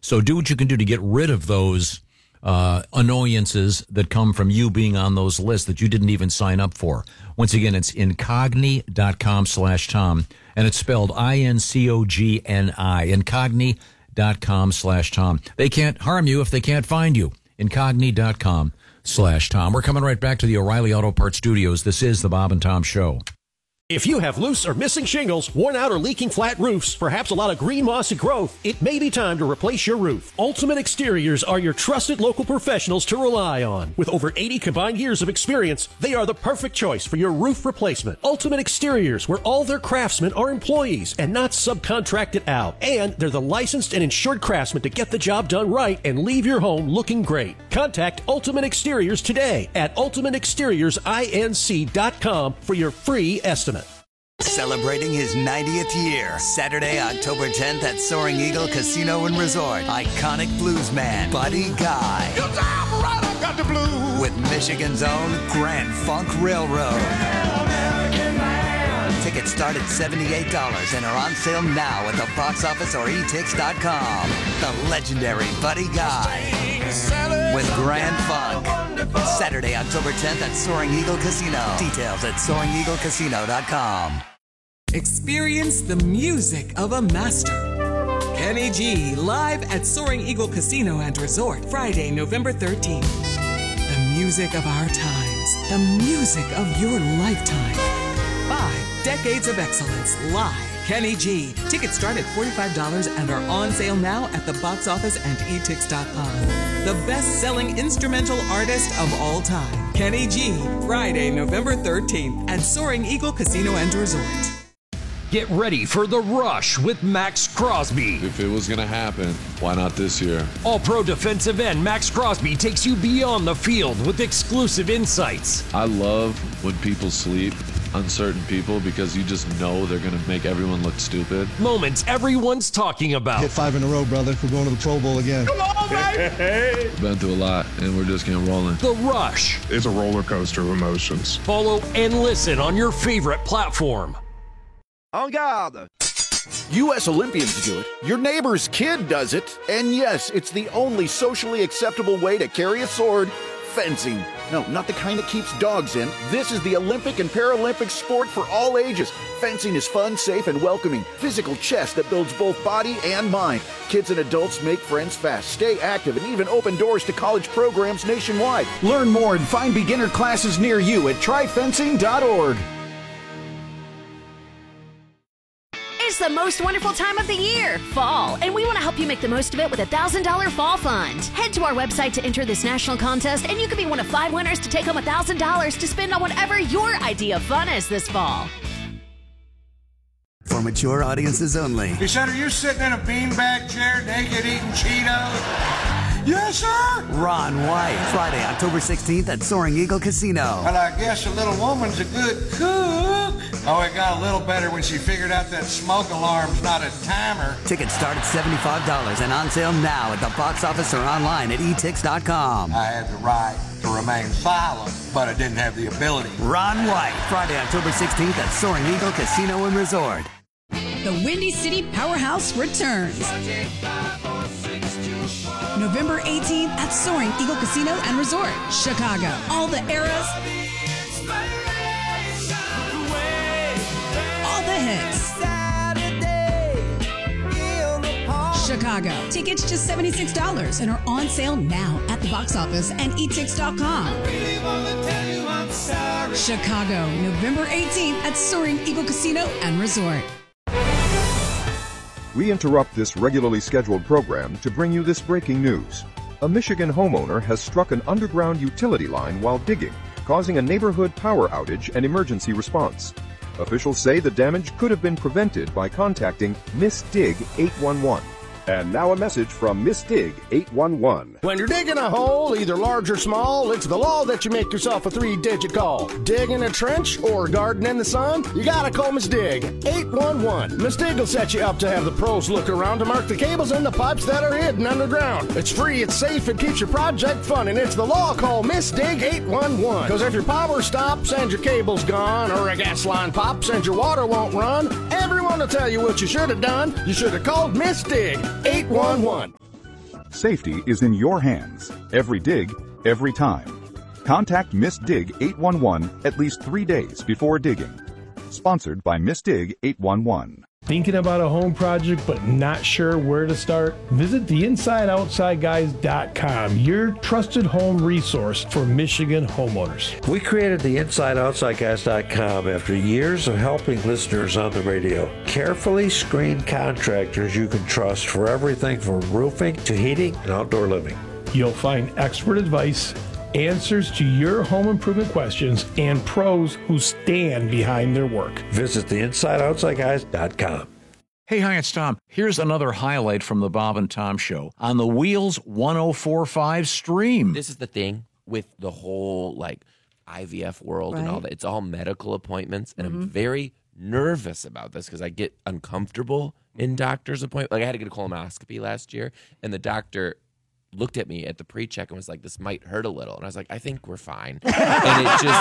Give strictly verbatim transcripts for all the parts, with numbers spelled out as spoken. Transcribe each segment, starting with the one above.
So do what you can do to get rid of those uh, annoyances that come from you being on those lists that you didn't even sign up for. Once again, it's incogni.com slash Tom, and it's spelled I N C O G N I, incogni.com slash Tom. They can't harm you if they can't find you. Incogni.com slash Tom. We're coming right back to the O'Reilly Auto Parts Studios. This is the Bob and Tom Show. If you have loose or missing shingles, worn out or leaking flat roofs, perhaps a lot of green mossy growth, it may be time to replace your roof. Ultimate Exteriors are your trusted local professionals to rely on. With over eighty combined years of experience, they are the perfect choice for your roof replacement. Ultimate Exteriors, where all their craftsmen are employees and not subcontracted out. And they're the licensed and insured craftsmen to get the job done right and leave your home looking great. Contact Ultimate Exteriors today at ultimate exteriors inc dot com for your free estimate. Celebrating his ninetieth year, Saturday, October tenth at Soaring Eagle Casino and Resort. Iconic bluesman Buddy Guy. Good time, right, I got the blues. With Michigan's own Grand Funk Railroad. Tickets start at seventy-eight dollars and are on sale now at the box office or e tix dot com. The legendary Buddy Guy with Grand Funk. Saturday, October tenth at Soaring Eagle Casino. Details at soaring eagle casino dot com. Experience the music of a master. Kenny G live at Soaring Eagle Casino and Resort, Friday, November thirteenth. The music of our times. The music of your lifetime. Five decades of excellence live. Kenny G. Tickets start at forty-five dollars and are on sale now at the box office and e tix dot com. The best-selling instrumental artist of all time, Kenny G. Friday, November thirteenth at Soaring Eagle Casino and Resort. Get ready for The Rush with Max Crosby. If it was going to happen, why not this year? All-pro defensive end Max Crosby takes you beyond the field with exclusive insights. I love when people sleep, uncertain people, because you just know they're going to make everyone look stupid. Moments everyone's talking about. Hit five in a row, brother. We're going to the Pro Bowl again. Come on, baby! We've been through a lot, and we're just getting rolling. The Rush. It's a roller coaster of emotions. Follow and listen on your favorite platform. En garde! U S Olympians do it, your neighbor's kid does it, and yes, it's the only socially acceptable way to carry a sword, fencing. No, not the kind that keeps dogs in. This is the Olympic and Paralympic sport for all ages. Fencing is fun, safe, and welcoming. Physical chess that builds both body and mind. Kids and adults make friends fast, stay active, and even open doors to college programs nationwide. Learn more and find beginner classes near you at try fencing dot org. It's the most wonderful time of the year, fall, and we want to help you make the most of it with a one thousand dollars Fall Fund. Head to our website to enter this national contest, and you could be one of five winners to take home one thousand dollars to spend on whatever your idea of fun is this fall. For mature audiences only. You said, are you sitting in a beanbag chair naked eating Cheetos? Yes, sir. Ron White, Friday, October sixteenth at Soaring Eagle Casino. Well, I guess a little woman's a good cook. Oh, it got a little better when she figured out that smoke alarm's not a timer. Tickets start at seventy-five dollars and on sale now at the box office or online at e tix dot com. I had the right to remain silent, but I didn't have the ability. Ron White, Friday, October sixteenth at Soaring Eagle Casino and Resort. The Windy City Powerhouse returns. November eighteenth at Soaring Eagle Casino and Resort, Chicago. All the eras, all the hits. Chicago. Tickets just seventy-six dollars and are on sale now at the box office and e tix dot com. Chicago, November eighteenth at Soaring Eagle Casino and Resort. We interrupt this regularly scheduled program to bring you this breaking news. A Michigan homeowner has struck an underground utility line while digging, causing a neighborhood power outage and emergency response. Officials say the damage could have been prevented by contacting Miss Dig eight one one. And now a message from Miss Dig eight one one. When you're digging a hole, either large or small, it's the law that you make yourself a three-digit call. Digging a trench or garden in the sun? You gotta call Miss Dig eight one one. Miss Dig will set you up to have the pros look around to mark the cables and the pipes that are hidden underground. It's free, it's safe, it keeps your project fun, and it's the law. Call Miss Dig eight one one. Because if your power stops and your cable's gone, or a gas line pops and your water won't run, everyone will tell you what you should have done. You should have called Miss Dig eight one one. Safety is in your hands. Every dig, every time. Contact Miss Dig eight one one at least three days before digging. Sponsored by Miss Dig eight one one. Thinking about a home project but not sure where to start? Visit the inside outside guys dot com, your trusted home resource for Michigan homeowners. We created the inside outside guys dot com after years of helping listeners on the radio. Carefully screened contractors you can trust for everything from roofing to heating and outdoor living. You'll find expert advice, answers to your home improvement questions, and pros who stand behind their work. Visit the inside outside guys dot com. Hey, hi, it's Tom. Here's another highlight from the Bob and Tom Show on the Wheels one oh four point five stream. This is the thing with the whole, like, I V F world Right. and all that. It's all medical appointments, and Mhm. I'm very nervous about this because I get uncomfortable in doctor's appointments. Like, I had to get a colonoscopy last year, and the doctor looked at me at the pre-check and was like, this might hurt a little. And I was like, I think we're fine. And it just,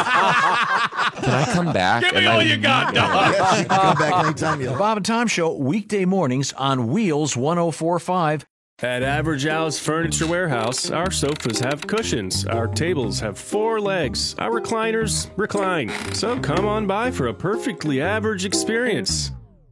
can I come back? Give me And all I- you got, dog. Yes, you can come back anytime you The like. Bob and Tom Show, weekday mornings on Wheels one oh four point five. At Average Al's Furniture Warehouse, our sofas have cushions, our tables have four legs, our recliners recline. So come on by for a perfectly average experience.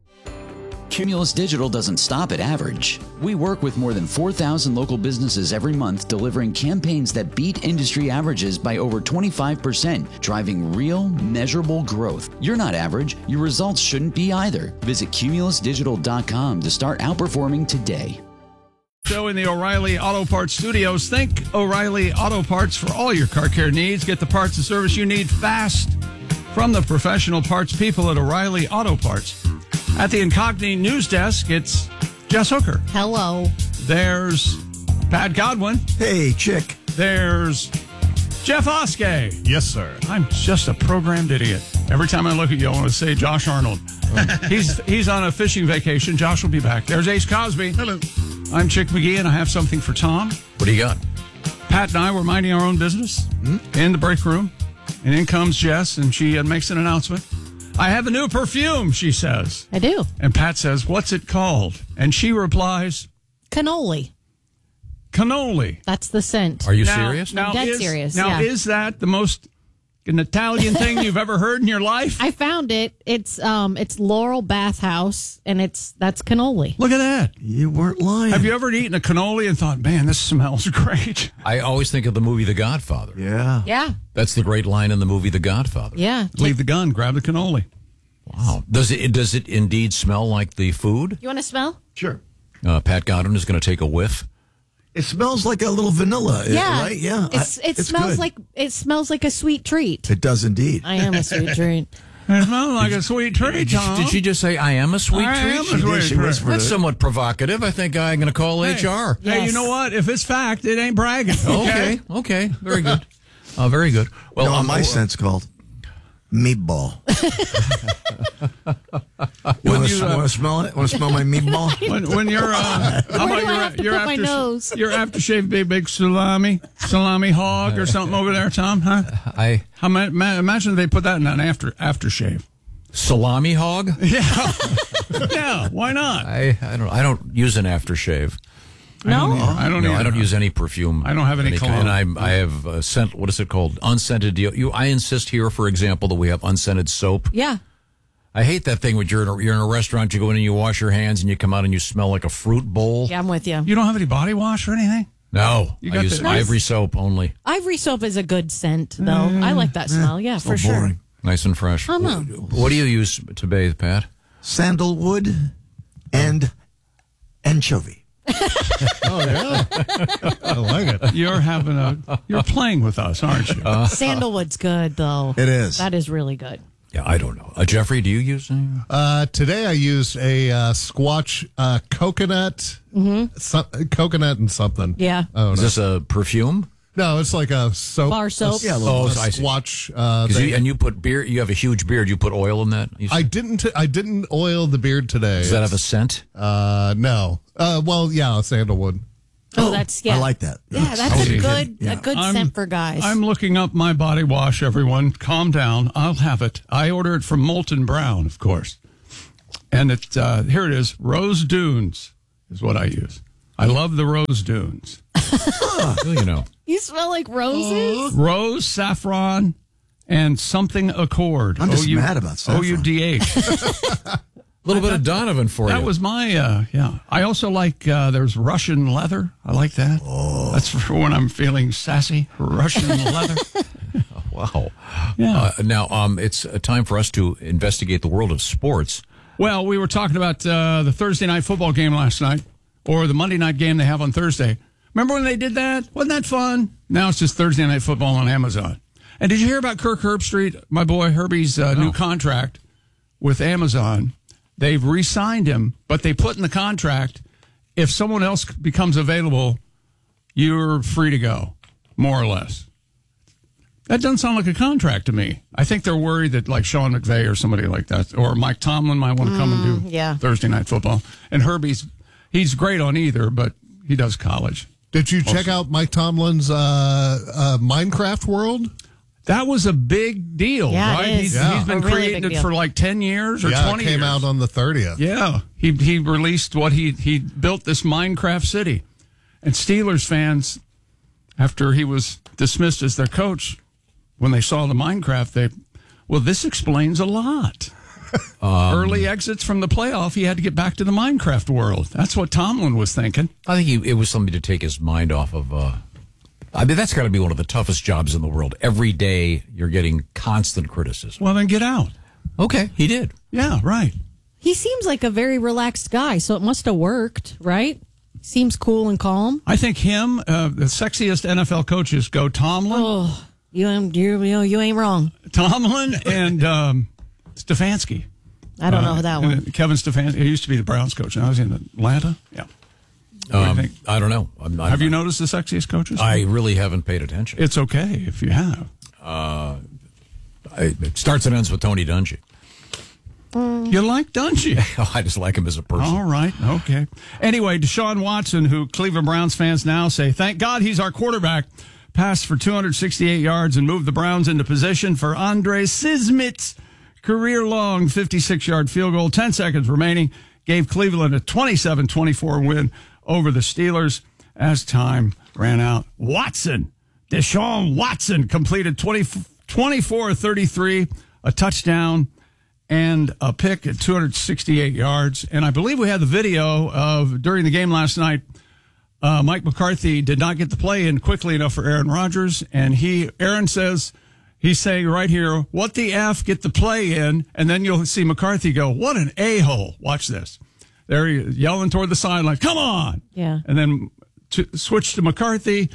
Cumulus Digital doesn't stop at average. We work with more than four thousand local businesses every month, delivering campaigns that beat industry averages by over twenty-five percent, driving real, measurable growth. You're not average. Your results shouldn't be either. Visit cumulus digital dot com to start outperforming today. Show in the O'Reilly Auto Parts Studios. Think O'Reilly Auto Parts for all your car care needs. Get the parts and service you need fast from the professional parts people at O'Reilly Auto Parts. At the Incognito News Desk, it's Jess Hooker. Hello. There's Pat Godwin. Hey, chick. There's Jeff Oskey. Yes, sir. I'm just a programmed idiot. Every time I look at you, I want to say Josh Arnold. he's he's on a fishing vacation. Josh will be back. There's Ace Cosby. Hello. I'm Chick McGee, and I have something for Tom. What do you got? Pat and I were minding our own business in the break room, and in comes Jess, and she uh, makes an announcement. I have a new perfume, she says. I do. And Pat says, what's it called? And she replies, Cannoli. cannoli. That's the scent. Are you Now- serious? Now, I'm dead is, serious, Now, yeah. is that the most an Italian thing you've ever heard in your life? I found it. It's um, it's Laurel Bathhouse, and it's that's cannoli. Look at that. You weren't lying. Have you ever eaten a cannoli and thought, man, this smells great? I always think of the movie The Godfather. Yeah. Yeah, That's the great line in the movie The Godfather. yeah. Leave the gun, grab the cannoli. Wow. Does it does it indeed smell like the food? You want to smell? Sure. Uh, Pat Godwin is going to take a whiff. It smells like a little vanilla, Yeah, right? Yeah. It's, I- it smells good. like it smells like a sweet treat. It does indeed. I am a sweet treat. It smells like a sweet treat, Did you, Tom. did she just say, I am a sweet I treat? am a She sweet did. She treat. whispered That's it. somewhat provocative. I think I'm going to call Hey. H R. Hey, Yes. you know what? If it's fact, it ain't bragging. Okay, okay. Very good. Uh, very good. Well, You know what um, my uh, scent's called? Meatball. You want you, uh, to smell it? Want to smell my meatball? When, when you're, uh, how Where about do I your, have to your put my after, nose? your aftershave, big big salami, salami hog or something over there, Tom? Huh? I How ma- ma- imagine they put that in an after aftershave. salami hog. Yeah, yeah. Why not? I I don't I don't use an aftershave. No, I don't. No, either. I don't use any perfume. I don't have any kind. cologne. And I I have uh, scent. What is it called? Unscented deal. You. I insist here, for example, that we have unscented soap. yeah. I hate that thing when you're in a, you're in a restaurant. You go in and you wash your hands, and you come out and you smell like a fruit bowl. Yeah, I'm with you. You don't have any body wash or anything? No, You I got use the- Ivory soap only. Ivory soap is a good scent, though. I like that smell. Yeah, for Oh, sure. boring. Nice and fresh. I know. What do you use to bathe, Pat? Sandalwood and anchovy. Oh, yeah. I like it. You're having a. You're playing with us, aren't you? Uh, Sandalwood's good, though. It is. That is really good. Yeah, I don't know. Uh, Jeffrey, do you use any? Uh, today I used a uh, Squatch uh, coconut, so- coconut and something. Yeah. Oh, Is no. this a perfume? No, it's like a soap. Bar soap? A, Yeah, a little Oh, a I see. Squatch. Uh, 'Cause thing. you, and you put beard. You have a huge beard. You put oil in that. You I didn't. I didn't oil the beard today. Does that have a scent? Uh, no. Uh, well, yeah, sandalwood. Oh, that's yeah. I like that. Yeah, that's Okay. a good Yeah. a good I'm- scent for guys. I'm looking up my body wash, everyone. Calm down. I'll have it. I order it from Molten Brown, of course. And it uh, here it is. Rose Dunes is what I use. I love the rose dunes. you know. You smell like roses? Rose, saffron, and something accord. I'm just O U mad about saffron. O U D H. A little bit of Donovan for That you. was my, uh, yeah. I also like, uh, there's Russian leather. I like that. Oh. That's for when I'm feeling sassy. Russian leather. Wow. Yeah. Uh, now, um, it's a time for us to investigate the world of sports. Well, we were talking about uh, the Thursday night football game last night, or the Monday night game they have on Thursday. Remember when they did that? Wasn't that fun? Now it's just Thursday night football on Amazon. And did you hear about Kirk Herbstreit, my boy Herbie's uh, No. new contract with Amazon? They've re-signed him, but they put in the contract, if someone else becomes available, you're free to go, more or less. That doesn't sound like a contract to me. I think they're worried that like Sean McVay or somebody like that, or Mike Tomlin might want to come and do yeah. Thursday night football. And Herbie's, he's great on either, but he does college. Did you check out Mike Tomlin's uh, uh, Minecraft world? That was a big deal, Yeah, it right? is. He's, Yeah. he's been A really creating big it deal. for like ten years or yeah, twenty it came years. out on the thirtieth. Yeah, he he released what he he built this Minecraft city, and Steelers fans, after he was dismissed as their coach, when they saw the Minecraft, they, well, this explains a lot. Um, Early exits from the playoff, he had to get back to the Minecraft world. That's what Tomlin was thinking. I think he, it was something to take his mind off of. Uh, I mean, that's got to be one of the toughest jobs in the world. Every day you're getting constant criticism. Well, then get out. Okay, he did. Yeah, right. He seems like a very relaxed guy, so it must have worked, right? Seems cool and calm. I think him, uh, the sexiest N F L coaches go Tomlin. Oh, you ain't, you, you, you ain't wrong. Tomlin and um, Stefanski. I don't Uh, know that one. Kevin Stefanski. He used to be the Browns coach. Now he's in Atlanta. Yeah. What do you Um, think? I don't know. I'm not, Have you noticed the sexiest coaches? I really haven't paid attention. It's okay if you have. Uh, I, it starts and ends with Tony Dungy. You like Dungy? I just like him as a person. All right. Okay. Anyway, Deshaun Watson, who Cleveland Browns fans now say, thank God he's our quarterback, passed for two hundred sixty-eight yards and moved the Browns into position for Andre Sismit's career-long fifty-six-yard field goal. Ten seconds remaining. Gave Cleveland a twenty-seven twenty-four win over the Steelers as time ran out. Watson, Deshaun Watson completed twenty, twenty-four thirty-three, a touchdown and a pick at two hundred sixty-eight yards. And I believe we had the video of during the game last night. Uh, Mike McCarthy did not get the play in quickly enough for Aaron Rodgers. And he, Aaron says, he's saying right here, what the F, get the play in. And then you'll see McCarthy go, what an a-hole. Watch this. There he is, yelling toward the sideline, come on. Yeah. And then to, switch to McCarthy.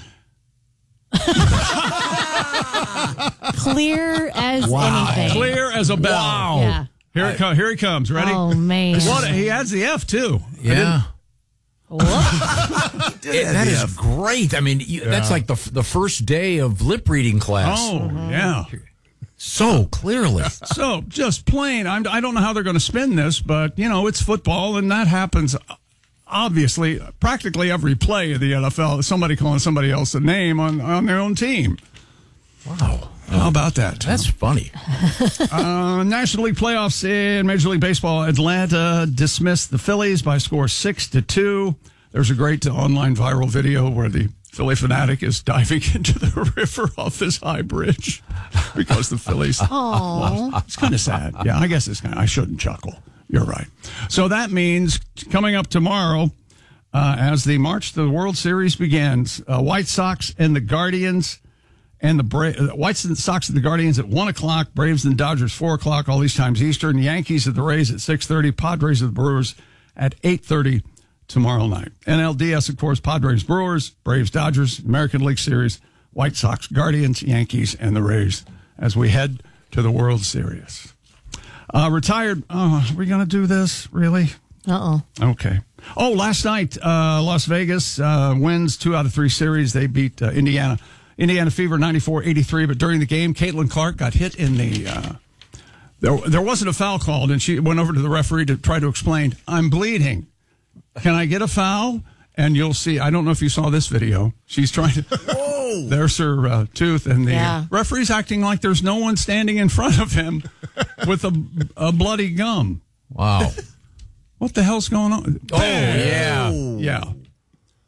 Clear as anything. Clear as a bell. Wow. Yeah. Here, it co- here he comes. Ready? Oh, man. What, he adds the F, too. Yeah. What? It- that is great. I mean, you, that's like the the first day of lip reading class. Oh, yeah. So clearly. So just plain, I'm, I don't know how they're going to spin this, but, you know, it's football, and that happens, obviously, practically every play of the N F L is somebody calling somebody else a name on, on their own team. Wow. How about that? That's funny. uh, National League playoffs in Major League Baseball. Atlanta dismissed the Phillies by a score six to two. There's a great online viral video where the Philly fanatic is diving into the river off this high bridge because the Phillies lost. It's kind of sad. Yeah, I guess it's kind of, I shouldn't chuckle. You're right. So that means coming up tomorrow, uh, as the March to the World Series begins, uh, White Sox and the Guardians and the Bra- uh, White Sox and the Guardians at one o'clock, Braves and Dodgers four o'clock, all these times Eastern, Yankees at the Rays at six thirty, Padres at the Brewers at eight thirty tomorrow night. N L D S, of course, Padres, Brewers, Braves, Dodgers, American League Series, White Sox, Guardians, Yankees, and the Rays as we head to the World Series. Uh, retired, oh, are we going to do this, really? Uh-oh. Okay. Oh, last night, uh, Las Vegas uh, wins two out of three series. They beat uh, Indiana. Indiana Fever ninety-four eighty-three, but during the game, Caitlin Clark got hit in the... Uh, there, there wasn't a foul called, and she went over to the referee to try to explain, I'm bleeding. Can I get a foul? And you'll see, I don't know if you saw this video. She's trying to... Whoa! There's her uh, tooth, and the Yeah. referee's acting like there's no one standing in front of him with a, a bloody gum. Wow. What the hell's going on? Oh, yeah. Yeah.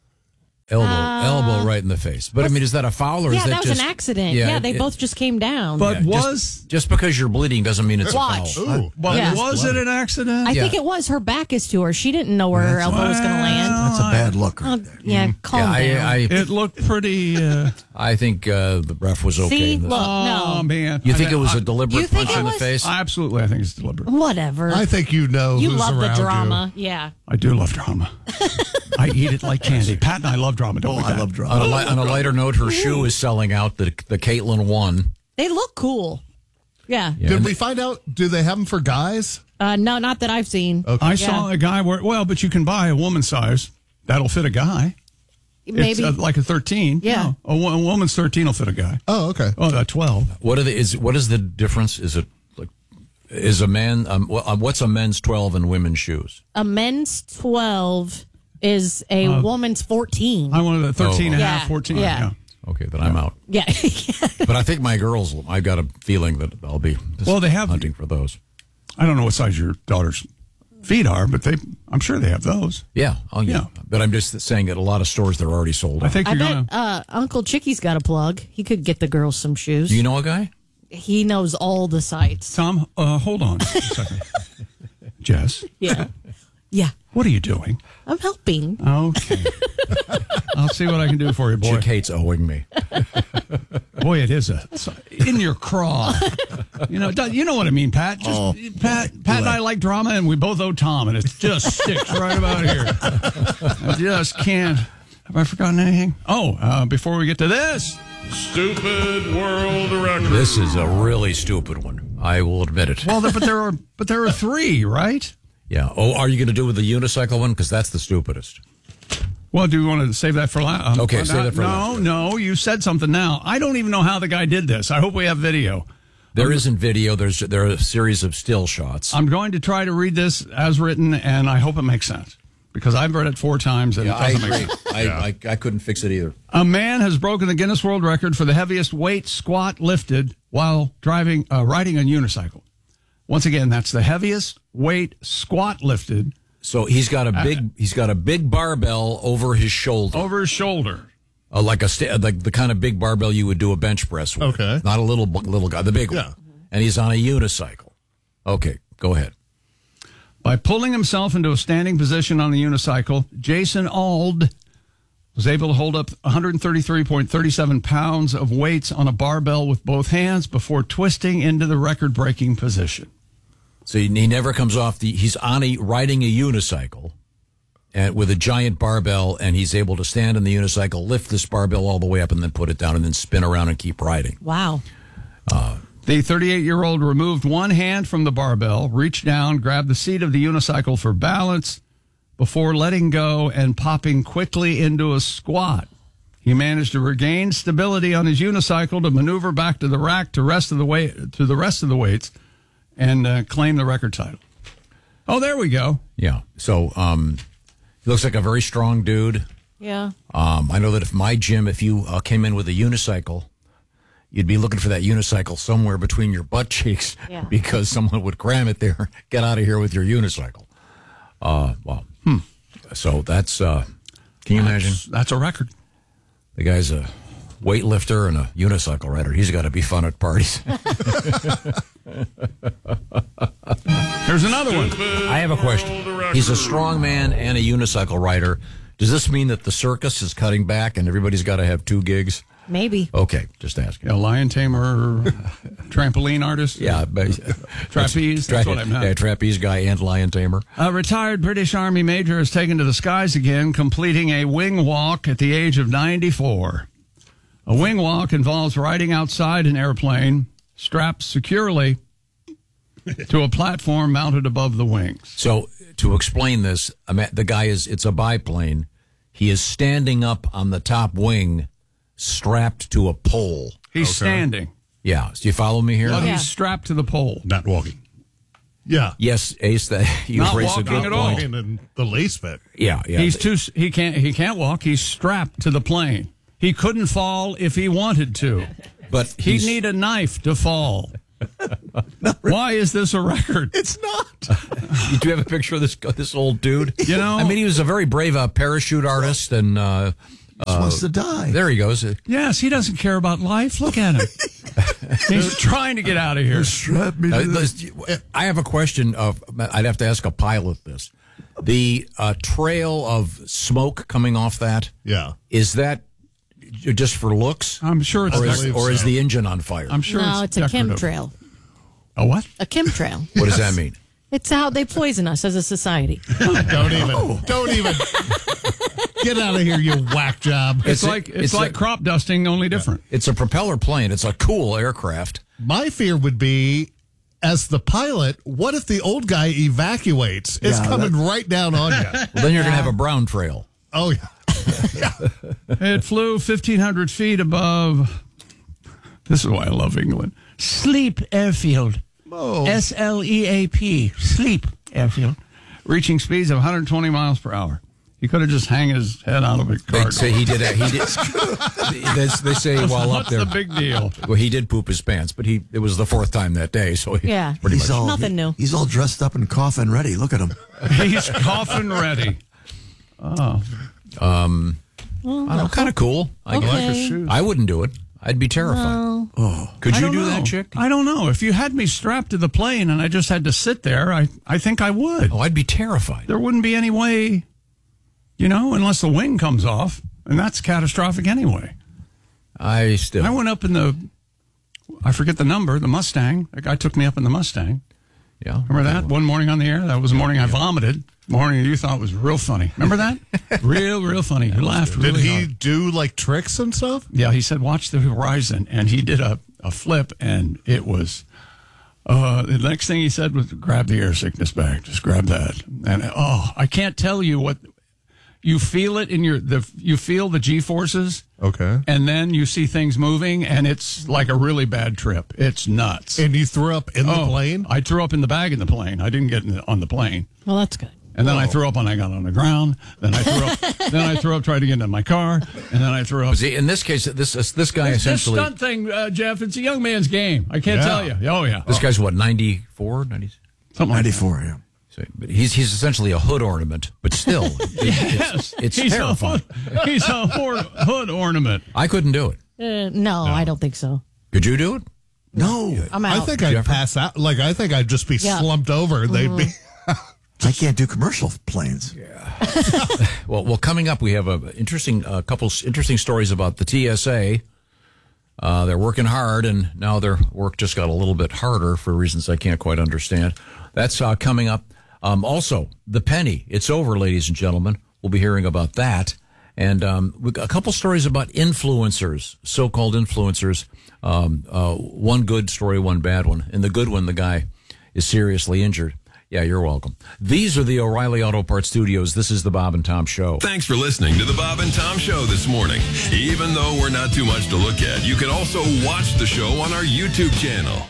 Elbow, Uh, elbow right in the face. But I mean, is that a foul or yeah, is that, that was just an accident. Yeah, they it- both just came down. But yeah, was just, just because you're bleeding doesn't mean it's Watch. a foul. Ooh, but Yeah. was it an accident? I Yeah. think it was. Her back is to her. She didn't know where her elbow was going to land. That's a bad look. Oh, yeah, calm Yeah, I, down. I, It looked pretty. Uh, I think uh, the ref was okay. See, in this. look, oh no, man! You think I, it was I, a deliberate You think punch it in the was? face? Absolutely, I think it's deliberate. whatever. I think you know you who's love the around drama. Yeah. I do love drama. I eat it like candy. Pat and I love drama. Don't Oh, we, I Pat? love On drama. a, li- on a lighter note, her shoe is selling out. The the Caitlin one. They look cool. Yeah. you. Did we find out? Do they have them for guys? Uh, no, not that I've seen. I Yeah. saw a guy wear. Well, but you can buy a woman size that'll fit a guy. Maybe. It's uh, like a thirteen. Yeah. No, a, wo- a woman's thirteen will fit a guy. Oh, okay. Oh, a twelve. What are the is what is the difference? Is it like is a man? Um, wha- uh, what's a men's twelve and women's shoes? A men's twelve is a Uh, woman's fourteen. I wanted a thirteen and a Yeah, half, fourteen. yeah. Yeah. Okay, then I'm out. Yeah. But I think my girls. I've got a feeling that I'll be. Well, they have- hunting for those. I don't know what size your daughter's feet are, but they. I'm sure they have those. Yeah. Oh yeah. Yeah. But I'm just saying at a lot of stores they're already sold I out. think I you're bet gonna. uh, Uncle Chicky's got a plug. He could get the girls some shoes. Do you know a guy? He knows all the sites. Tom, uh, hold on a second. Jess, Yeah. Yeah. what are you doing? I'm helping. Okay. I'll see what I can do for you, boy. Chick hates owing me. Boy, it is a it's in your craw. You know, do- you know what I mean, Pat. Just, Oh. Pat, Pat and I like drama, and we both owe Tom, and it just sticks right about here. I just can't. Have I forgotten anything? Oh, uh, before we get to this, Stupid world record. This is a really stupid one. I will admit it. well, but there are but there are three, right? Yeah. Oh, are you going to do with the unicycle one? Because that's the stupidest. Well, do you want to save that for last? Okay, save that for no, last. No, no, you said something now. I don't even know how the guy did this. I hope we have video. There isn't video. There's there are a series of still shots. I'm going to try to read this as written, and I hope it makes sense because I've read it four times and Yeah, it I doesn't agree. make sense. I, I I couldn't fix it either. A man has broken the Guinness World Record for the heaviest weight squat lifted while driving, uh, riding a unicycle. Once again, that's the heaviest weight squat lifted So he's got a big he's got a big barbell over his shoulder, over his shoulder. uh, like a sta- like the kind of big barbell you would do a bench press with. Okay. Not a little little guy, the big Yeah. one. And he's on a unicycle. Okay, go ahead. By pulling himself into a standing position on the unicycle, Jason Ald was able to hold up one hundred thirty-three point three seven pounds of weights on a barbell with both hands before twisting into the record-breaking position. So he, he never comes off the. He's on a riding a unicycle, and with a giant barbell, and he's able to stand in the unicycle, lift this barbell all the way up, and then put it down, and then spin around and keep riding. Wow. The thirty-eight-year-old removed one hand from the barbell, reached down, grabbed the seat of the unicycle for balance before letting go and popping quickly into a squat. He managed to regain stability on his unicycle to maneuver back to the rack to rest of the weight to the rest of the weights and uh, claim the record title. Oh, there we go. Yeah. So um, he looks like a very strong dude. Yeah. Um, I know that if my gym, if you uh, came in with a unicycle, you'd be looking for that unicycle somewhere between your butt cheeks Yeah. because someone would cram it there. Get out of here with your unicycle. Uh, well, hmm. So that's, uh, can you That's- imagine? That's a record. The guy's a weightlifter and a unicycle rider. He's got to be fun at parties. There's another one. I have a question. He's a strong man and a unicycle rider. Does this mean that the circus is cutting back and everybody's got to have two gigs? Maybe. Okay, just asking. A lion tamer, trampoline artist. Yeah, but, Trapeze. That's what I meant. Yeah, trapeze guy and lion tamer. A retired British Army major is taken to the skies again, completing a wing walk at the age of ninety-four. A wing walk involves riding outside an airplane, strapped securely to a platform mounted above the wings. So to explain this, I mean, the guy is, it's a biplane. He is standing up on the top wing, strapped to a pole. He's standing. Yeah. Do you follow me here? Well, he's strapped to the pole. Not walking. Yeah. Yes, Ace, that you Not raise a walking good at all. point. And the lace fit. Yeah, yeah. He's too. He can't. He can't walk. He's strapped to the plane. He couldn't fall if he wanted to. But he'd he's- need a knife to fall. Why is this a record? It's not. You do have a picture of this this old dude? You know, I mean, he was a very brave uh, parachute artist and uh, He wants to die. There he goes. Yes, he doesn't care about life. Look at him. He's trying to get out of here. Uh, this- I have a question of. I'd have to ask a pilot this. The uh, trail of smoke coming off that. Yeah. Is that just for looks? I'm sure it's or is, decorative. or is the engine on fire? I'm sure no, it's, it's, a decorative. chemtrail. A what? A chemtrail. What does that mean? It's how they poison us as a society. Don't even. Don't even. Get out of here, you whack job. It's, like it's, it's like a- crop dusting, only different. It's a propeller plane. It's a cool aircraft. My fear would be, as the pilot, what if the old guy evacuates? It's Yeah, coming right down on you. Well, then you're going to have a brown trail. Oh, yeah. It flew fifteen hundred feet above. This is why I love England. Sleep Airfield. Oh. S L E A P. Sleep Airfield. Reaching speeds of one hundred twenty miles per hour. He could have just hang his head out of a car. They say he did. A, he did. they, they say while up What's there. the big deal? Well, he did poop his pants, but he it was the fourth time that day, so he, Yeah. pretty He's much. all, Nothing new. He's all dressed up and coughing ready. Look at him. He's coughing ready. Oh. Um, Well, I don't know, kind of cool. I, Okay. I like his shoes. I wouldn't do it. I'd be terrified. Well, Oh. Could I you don't do know. that, chick? I don't know. If you had me strapped to the plane and I just had to sit there, I, I think I would. Oh, I'd be terrified. There wouldn't be any way, you know, unless the wing comes off, and that's catastrophic anyway. I still. I went up in the, I forget the number, the Mustang. The guy took me up in the Mustang. Yeah. Remember that? One morning on the air? That was the morning I vomited. Morning you thought was real funny. Remember that? real, real funny. You laughed really Did he hard. do like tricks and stuff? Yeah, he said, watch the horizon. And he did a, a flip, and it was, uh, the next thing he said was, grab the air sickness bag. Just grab that. And, oh, I can't tell you what, you feel it in your, the you feel the G-forces. Okay. And then you see things moving, and it's like a really bad trip. It's nuts. And you threw up in the Oh, plane? I threw up in the bag in the plane. I didn't get in the, on the plane. well, that's good. And then I threw up when I got on the ground. Then I threw up. then I threw up, tried to get into my car, and then I threw up. See, in this case, this this guy This essentially. stunt thing, uh, Jeff, it's a young man's game. I can't Yeah. tell you. Oh, yeah. This guy's what, ninety-four, ninety Something like ninety-four, yeah. So, but he's he's essentially a hood ornament, but still, it, Yes. it's, it's he's terrifying. A hood, he's a hor- hood ornament. I couldn't do it. Uh, no, I don't think so. Could you do it? No. I'm out. I think I'd pass out. Like, I think I'd just be Yeah. slumped over. They'd be. I can't do commercial planes. Well, well, coming up, we have a interesting uh, couple s- interesting stories about the T S A. Uh, they're working hard, and now their work just got a little bit harder for reasons I can't quite understand. That's uh, coming up. Um, also, the penny. It's over, ladies and gentlemen. We'll be hearing about that. And um, we got a couple stories about influencers, so-called influencers. Um, uh, one good story, one bad one. And the good one, the guy is seriously injured. Yeah, you're welcome. These are the O'Reilly Auto Parts Studios. This is the Bob and Tom Show. Thanks for listening to the Bob and Tom Show this morning. Even though we're not too much to look at, you can also watch the show on our YouTube channel.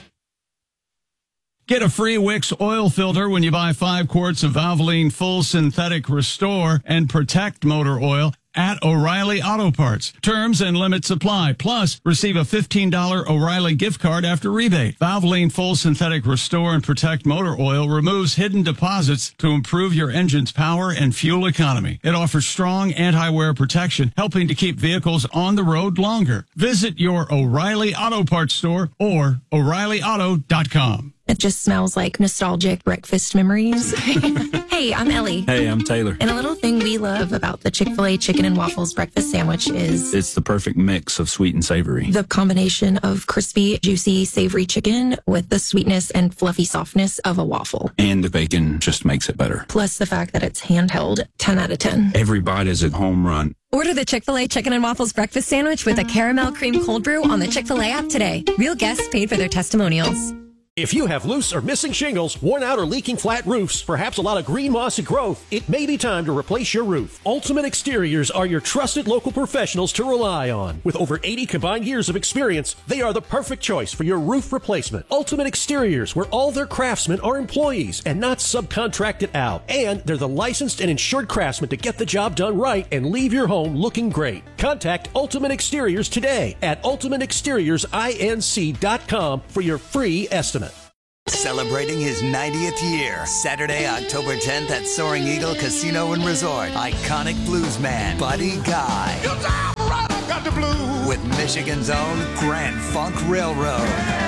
Get a free Wix oil filter when you buy five quarts of Valvoline Full Synthetic Restore and Protect motor oil at O'Reilly Auto Parts. Terms and limits apply. Plus, receive a fifteen dollars O'Reilly gift card after rebate. Valvoline Full Synthetic Restore and Protect motor oil removes hidden deposits to improve your engine's power and fuel economy. It offers strong anti-wear protection, helping to keep vehicles on the road longer. Visit your O'Reilly Auto Parts store or O'Reilly Auto dot com. It just smells like nostalgic breakfast memories. Hey, I'm Ellie. Hey, I'm Taylor. And a little thing we love about the Chick-fil-A chicken and waffles breakfast sandwich is It's the perfect mix of sweet and savory. the combination of crispy, juicy, savory chicken with the sweetness and fluffy softness of a waffle. And the bacon just makes it better. Plus the fact that it's handheld, ten out of ten. Every bite is a home run. Order the Chick-fil-A Chicken and Waffles breakfast sandwich with a caramel cream cold brew on the Chick-fil-A app today. Real guests paid for their testimonials. If you have loose or missing shingles, worn out or leaking flat roofs, perhaps a lot of green mossy growth, it may be time to replace your roof. Ultimate Exteriors are your trusted local professionals to rely on. With over eighty combined years of experience, they are the perfect choice for your roof replacement. Ultimate Exteriors, where all their craftsmen are employees and not subcontracted out. And they're the licensed and insured craftsmen to get the job done right and leave your home looking great. Contact Ultimate Exteriors today at ultimate exteriors inc dot com for your free estimate. Celebrating his ninetieth year, Saturday, October tenth at Soaring Eagle Casino and Resort. Iconic bluesman, Buddy Guy. Got the blues. With Michigan's own Grand Funk Railroad.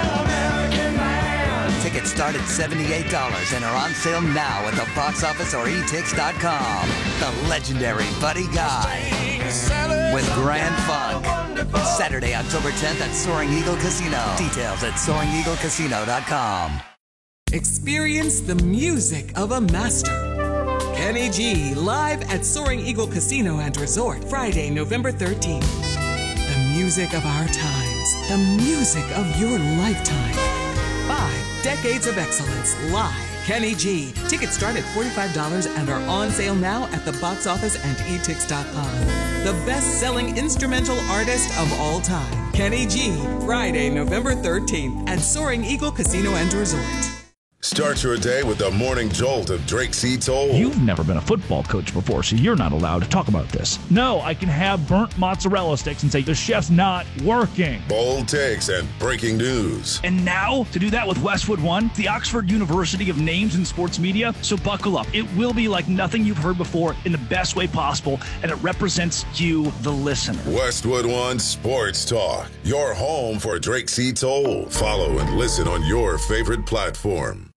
Tickets start at seventy-eight dollars and are on sale now at the box office or e tix dot com. The legendary Buddy Guy with Grand Funk. Saturday, October tenth at Soaring Eagle Casino. Details at soaring eagle casino dot com. Experience the music of a master. Kenny G live at Soaring Eagle Casino and Resort, Friday, November thirteenth. The music of our times. The music of your lifetime. Five decades of excellence live. Kenny G. Tickets start at forty-five dollars and are on sale now at the box office and e tix dot com. The best-selling instrumental artist of all time, Kenny G. Friday, November thirteenth at Soaring Eagle Casino and Resort. Start your day with the morning jolt of Drake C. Toll. You've never been a football coach before, so you're not allowed to talk about this. No, I can have burnt mozzarella sticks and say, the chef's not working. Bold takes and breaking news. And now, to do that with Westwood One, the Oxford University of names in sports media, so buckle up. It will be like nothing you've heard before in the best way possible, and it represents you, the listener. Westwood One Sports Talk, your home for Drake C. Toll. Follow and listen on your favorite platform.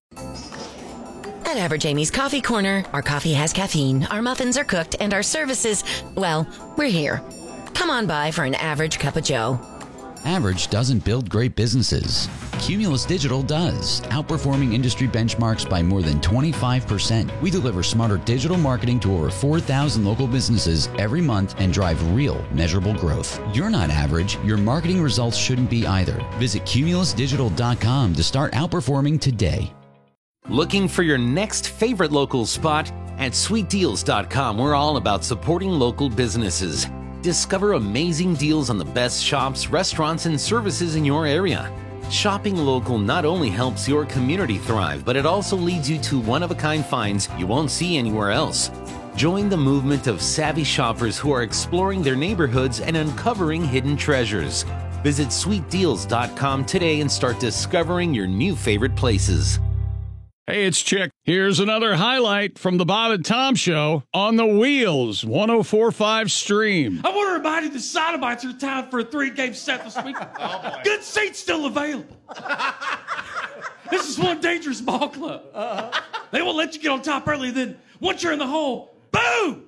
At Average Amy's Coffee Corner, our coffee has caffeine, our muffins are cooked, and our services, well, we're here. Come on by for an average cup of joe. Average doesn't build great businesses. Cumulus Digital does, outperforming industry benchmarks by more than twenty-five percent. We deliver smarter digital marketing to over four thousand local businesses every month and drive real, measurable growth. You're not average. Your marketing results shouldn't be either. Visit cumulus digital dot com to start outperforming today. Looking for your next favorite local spot? At sweet deals dot com, we're all about supporting local businesses. Discover amazing deals on the best shops, restaurants, and services in your area. Shopping local not only helps your community thrive, but it also leads you to one-of-a-kind finds you won't see anywhere else. Join the movement of savvy shoppers who are exploring their neighborhoods and uncovering hidden treasures. Visit sweet deals dot com today and start discovering your new favorite places. Hey, it's Chick. Here's another highlight from the Bob and Tom Show on the Wheels one oh four point five stream. I want to remind you the Sodomites are tied for a three-game set this week. Oh, Good seats still available. This is one dangerous ball club. Uh-huh. They won't let you get on top early, then once you're in the hole, boom!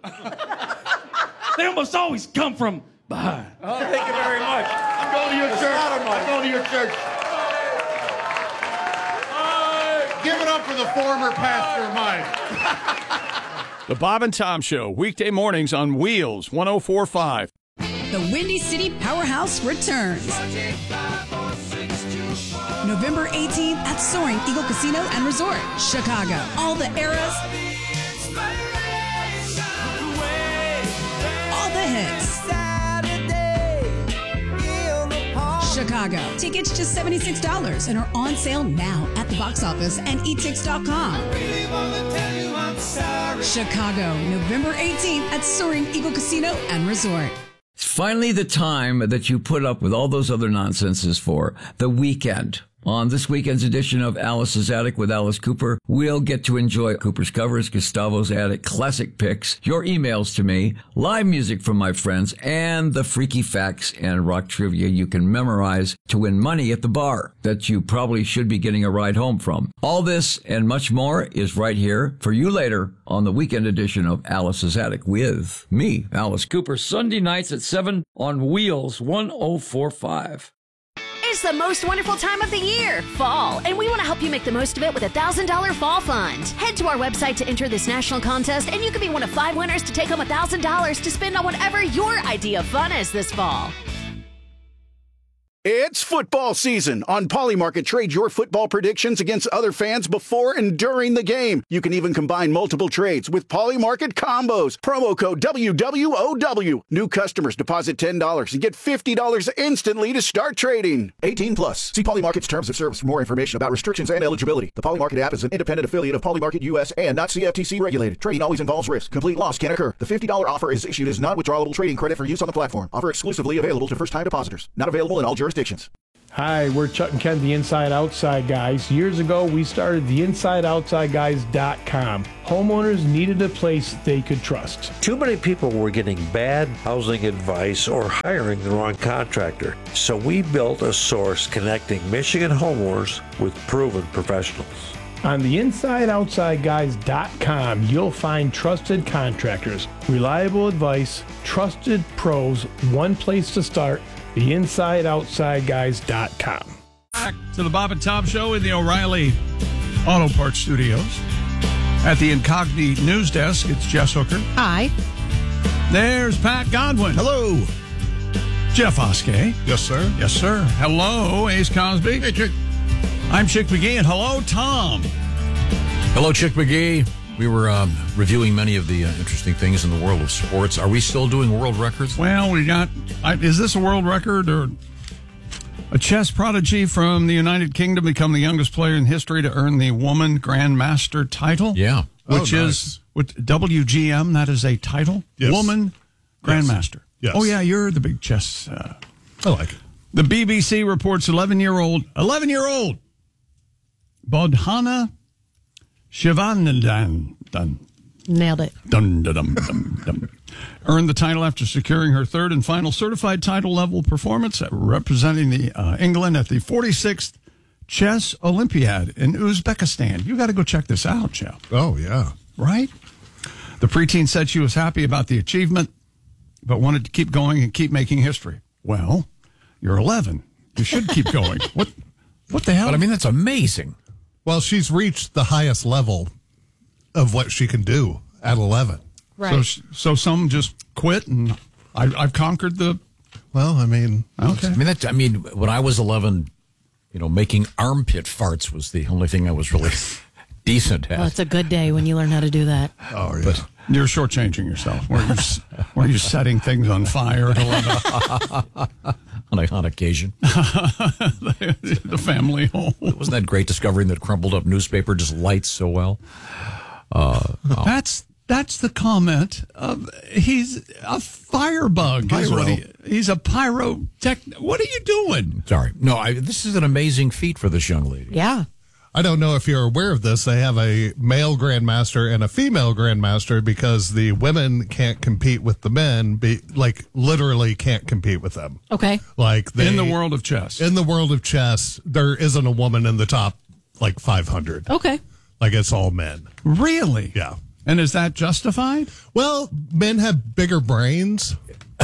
They almost always come from behind. Oh, thank you very much. I'm going to your church. I'm going to your church. Give it up for the former pastor, Mike. The Bob and Tom Show, weekday mornings on Wheels one oh four point five. The Windy City Powerhouse returns. November eighteenth at Soaring Eagle Casino and Resort, Chicago. All the eras. All the hits. Chicago. Tickets just seventy-six dollars and are on sale now at the box office and e tix dot com. Chicago, November eighteenth at Soaring Eagle Casino and Resort. It's finally the time that you put up with all those other nonsenses for, the weekend. On this weekend's edition of Alice's Attic with Alice Cooper, we'll get to enjoy Cooper's covers, Gustavo's Attic classic picks, your emails to me, live music from my friends, and the freaky facts and rock trivia you can memorize to win money at the bar that you probably should be getting a ride home from. All this and much more is right here for you later on the weekend edition of Alice's Attic with me, Alice Cooper, Sunday nights at seven on Wheels one oh four point five. It's the most wonderful time of the year, fall, and we want to help you make the most of it with a one thousand dollars Fall Fund. Head to our website to enter this national contest, and you could be one of five winners to take home one thousand dollars to spend on whatever your idea of fun is this fall. It's football season. On Polymarket, trade your football predictions against other fans before and during the game. You can even combine multiple trades with Polymarket combos. Promo code W W O W. New customers deposit ten dollars and get fifty dollars instantly to start trading. eighteen plus. See Polymarket's terms of service for more information about restrictions and eligibility. The Polymarket app is an independent affiliate of Polymarket U S and not C F T C regulated. Trading always involves risk. Complete loss can occur. The fifty dollars offer is issued as non-withdrawable trading credit for use on the platform. Offer exclusively available to first-time depositors. Not available in all jurisdictions. Hi, we're Chuck and Ken, the Inside Outside Guys. Years ago, we started the inside outside guys dot com. Homeowners needed a place they could trust. Too many people were getting bad housing advice or hiring the wrong contractor. So we built a source connecting Michigan homeowners with proven professionals. On the inside outside guys dot com, you'll find trusted contractors, reliable advice, trusted pros, one place to start, the inside outside guys dot com. Back to the Bob and Tom Show in the O'Reilly Auto Parts Studios. At the Incogni News Desk, it's Jess Hooker. Hi. There's Pat Godwin. Hello. Jeff Oskey. Yes, sir. Yes, sir. Hello, Ace Cosby. Hey, Chick. I'm Chick McGee, and hello, Tom. Hello, Chick McGee. We were um, reviewing many of the uh, interesting things in the world of sports. Are we still doing world records? Well, we got... I, is this a world record or... A chess prodigy from the United Kingdom become the youngest player in history to earn the Woman Grandmaster title? Yeah. Which oh, nice. is... With W G M, that is a title? Yes. Woman Grandmaster. Yes. Oh, yeah, you're the big chess... Uh, I like it. The B B C reports eleven-year-old... eleven-year-old Bodhana Shivanandan dun, Nailed it. dun, dun, dun, dun, dun, earned the title after securing her third and final certified title level performance representing the uh, England at the forty-sixth Chess Olympiad in Uzbekistan. You got to go check this out, Jeff. Oh, yeah. Right? The preteen said she was happy about the achievement, but wanted to keep going and keep making history. Well, you're eleven. You should keep going. What? What the hell? But I mean, that's amazing. Well, she's reached the highest level of what she can do at eleven. Right. So, so some just quit, and I, I've conquered the. Well, I mean, okay. I mean, that. I mean, when I was eleven, you know, making armpit farts was the only thing I was really decent at. Well, it's a good day when you learn how to do that. Oh, yeah. But you're shortchanging yourself. Where you're, where you're setting things on fire at eleven. on, a, on occasion. The family home. Wasn't that great discovering that crumpled up newspaper just lights so well? Uh, oh. That's that's the comment of he's a firebug. Is what he, he's a pyrotech. What are you doing? Sorry. No, I, this is an amazing feat for this young lady. Yeah. I don't know if you're aware of this. They have a male grandmaster and a female grandmaster because the women can't compete with the men. Be, like literally can't compete with them. Okay. Like they, in the world of chess. In the world of chess, there isn't a woman in the top like five hundred. Okay. Like it's all men. Really? Yeah. And is that justified? Well, men have bigger brains.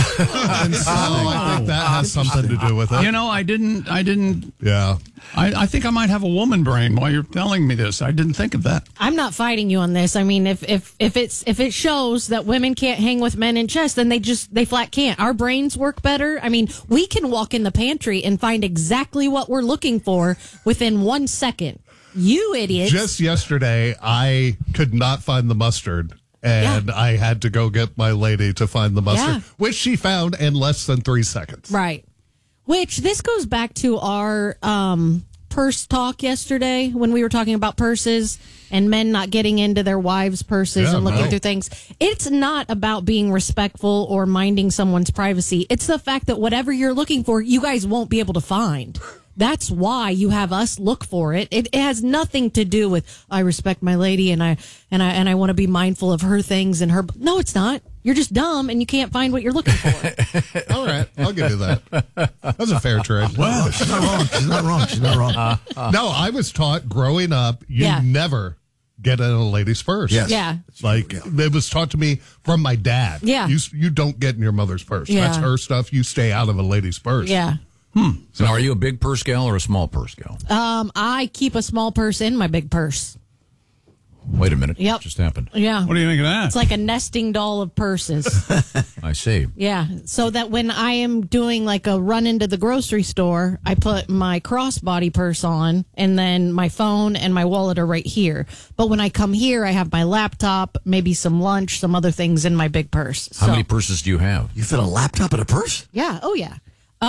And so I think that has something to do with it. You know, I didn't, I didn't. Yeah. I, I think I might have a woman brain while you're telling me this. I didn't think of that. I'm not fighting you on this. I mean, if if if it's if it shows that women can't hang with men in chess, then they just they flat can't. Our brains work better. I mean, we can walk in the pantry and find exactly what we're looking for within one second. You idiots. Just yesterday, I could not find the mustard. And yeah. I had to go get my lady to find the mustard, yeah. which she found in less than three seconds. Right. Which this goes back to our um, purse talk yesterday when we were talking about purses and men not getting into their wives' purses yeah, and looking no. through things. It's not about being respectful or minding someone's privacy. It's the fact that whatever you're looking for, you guys won't be able to find. That's why you have us look for it. It, it has nothing to do with I respect my lady and I and I and I want to be mindful of her things and her. No, it's not. You're just dumb and you can't find what you're looking for. All right, I'll give you that. That's a fair trade. Well, she's not wrong. She's not wrong. She's not wrong. Uh, uh, no, I was taught growing up you yeah. never get in a lady's purse. Yes. Yeah. Like it was taught to me from my dad. Yeah. You you don't get in your mother's purse. Yeah. That's her stuff. You stay out of a lady's purse. Yeah. Hmm. So now, are you a big purse gal or a small purse gal? Um, I keep a small purse in my big purse. Wait a minute. Yep. What just happened? Yeah. What do you think of that? It's like a nesting doll of purses. I see. Yeah. So that when I am doing like a run into the grocery store, I put my crossbody purse on and then my phone and my wallet are right here. But when I come here, I have my laptop, maybe some lunch, some other things in my big purse. How so, many purses do you have? You fit a laptop in a purse? Yeah. Oh, yeah.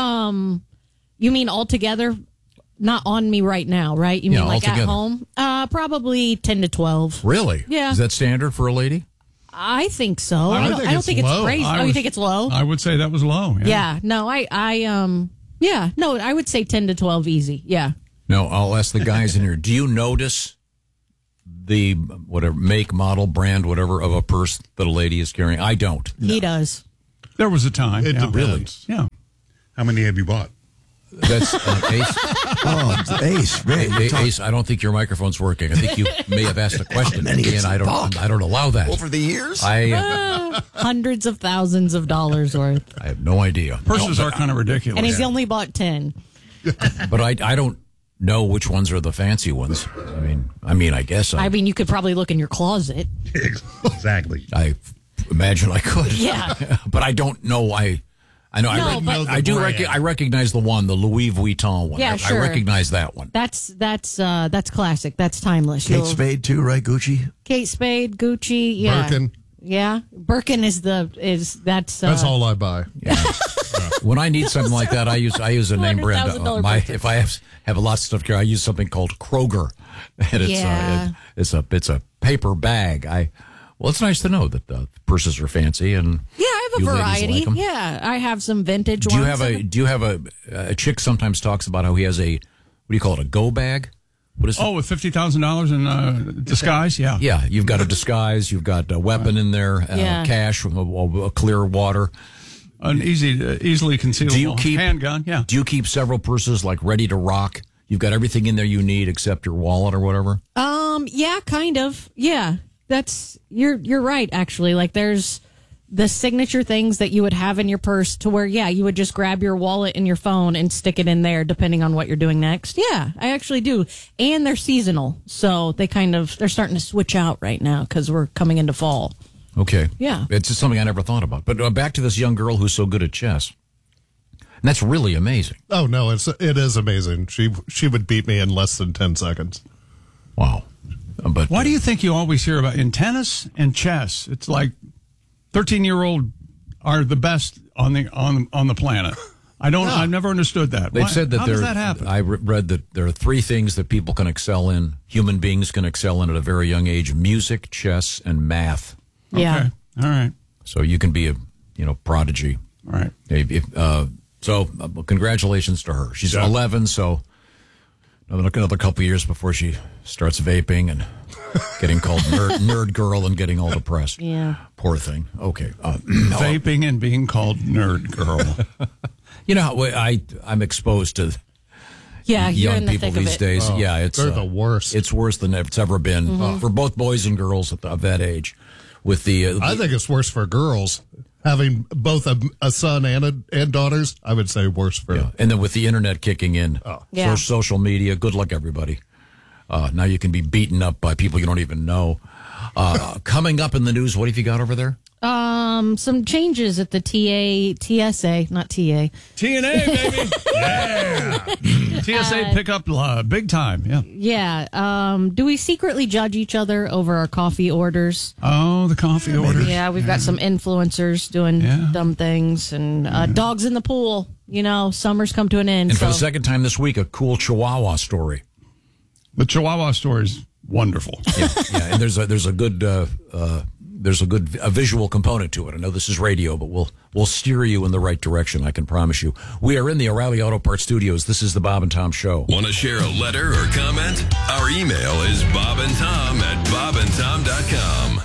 Um, you mean altogether? Not on me right now, right? You yeah, mean like altogether. at home? Uh, probably ten to twelve. Really? Yeah. Is that standard for a lady? I think so. I I don't think I don't it's think low. it's crazy. I oh, you was, think it's low? I would say that was low. Yeah. yeah. No, I, I, um, Yeah. No, I would say ten to twelve easy. Yeah. No, I'll ask the guys in here. Do you notice the whatever make, model, brand, whatever of a purse that a lady is carrying? I don't. He does. There was a time. It yeah. depends. Yeah. How many have you bought? That's uh, Ace. Oh, it's Ace. Man, Hey, Ace, I don't think your microphone's working. I think you may have asked a question, many and has I he don't. bought? I don't allow that. Over the years? I uh, Uh, hundreds of thousands of dollars worth. I have no idea. Purses No, are kind of ridiculous. And he's only bought ten. but I I don't know which ones are the fancy ones. I mean, I mean, I guess I, I mean, you could probably look in your closet. Exactly. I imagine I could. Yeah. but I don't know. I I know. No, I, rec- but- I do. Rec- I recognize the one, the Louis Vuitton one. Yeah, I, sure. I recognize that one. That's that's uh, that's classic. That's timeless. Kate You'll- Spade, too, right? Gucci? Kate Spade, Gucci, yeah, Birkin. yeah. Birkin is the is that's uh, That's all I buy. When I need something like that, I use I use a name brand. one hundred thousand dollars my purchase. if I have have a lot of stuff here, I use something called Kroger, and it's Yeah. uh, it, it's a it's a paper bag. I well, it's nice to know that the purses are fancy and Yeah, I have a you ladies variety. like 'em. Yeah, I have some vintage Do you ones. have a do you have a a chick sometimes talks about how he has a what do you call it, a go bag? What is it? Oh, with fifty thousand dollars in uh, disguise? Yeah. Yeah, you've got a disguise, you've got a weapon in there, uh, Yeah. cash, a, a clear water. An easy, uh, easily concealable Do you keep handgun. Yeah. Do you keep several purses like ready to rock? You've got everything in there you need except your wallet or whatever. Um, yeah, kind of. Yeah, that's you're you're right. Actually, like there's the signature things that you would have in your purse to where yeah, you would just grab your wallet and your phone and stick it in there depending on what you're doing next. Yeah, I actually do, and they're seasonal, so they kind of they're starting to switch out right now because we're coming into fall. Okay. Yeah. It's just something I never thought about. But uh, back to this young girl who's so good at chess. And that's really amazing. Oh no, it's it is amazing. She she would beat me in less than ten seconds. Wow. But why do you think you always hear about in tennis and chess? It's like thirteen-year-old are the best on the on on the planet. I don't. I've never understood that. They've Why- said that how there. does that happen? I re- read that there are three things that people can excel in. Human beings can excel in at a very young age: music, chess, and math. Yeah. Okay. All right. So you can be a you know prodigy. All right. If, if, uh, so uh, congratulations to her. She's Yeah. eleven, so another, another couple of years before she starts vaping and getting called nerd, nerd girl and getting all depressed. Yeah. Poor thing. Okay. Uh, Vaping and being called nerd girl. you know, how I I'm exposed to Yeah, you're young in the people thick of these it. days. Oh, yeah, it's they're uh, the worst. It's worse than it's ever been Mhm. uh, for both boys and girls of, of that age. With the, uh, I think it's worse for girls having both a, a son and a, and daughters. I would say worse for. yeah. And then with the internet kicking in, Oh. Yeah. so, social media. Good luck, everybody. Uh, now you can be beaten up by people you don't even know. Uh, coming up in the news, what have you got over there? Um, some changes at the T A T S A, not T A. T N A, baby. Yeah. T S A Uh, pick up uh, big time. Yeah. Yeah. Um, do we secretly judge each other over our coffee orders? Oh, the coffee order. Yeah, we've got some influencers doing Yeah. dumb things and uh, dogs in the pool. You know, summer's come to an end. And for so. the second time this week, a cool Chihuahua story. The Chihuahua story is wonderful. Yeah, yeah. And there's a there's a good uh, uh, there's a good a visual component to it. I know this is radio, but we'll we'll steer you in the right direction. I can promise you. We are in the O'Reilly Auto Parts Studios. This is the Bob and Tom Show. Want to share a letter or comment? Our email is bobandtom at bob and tom dot com.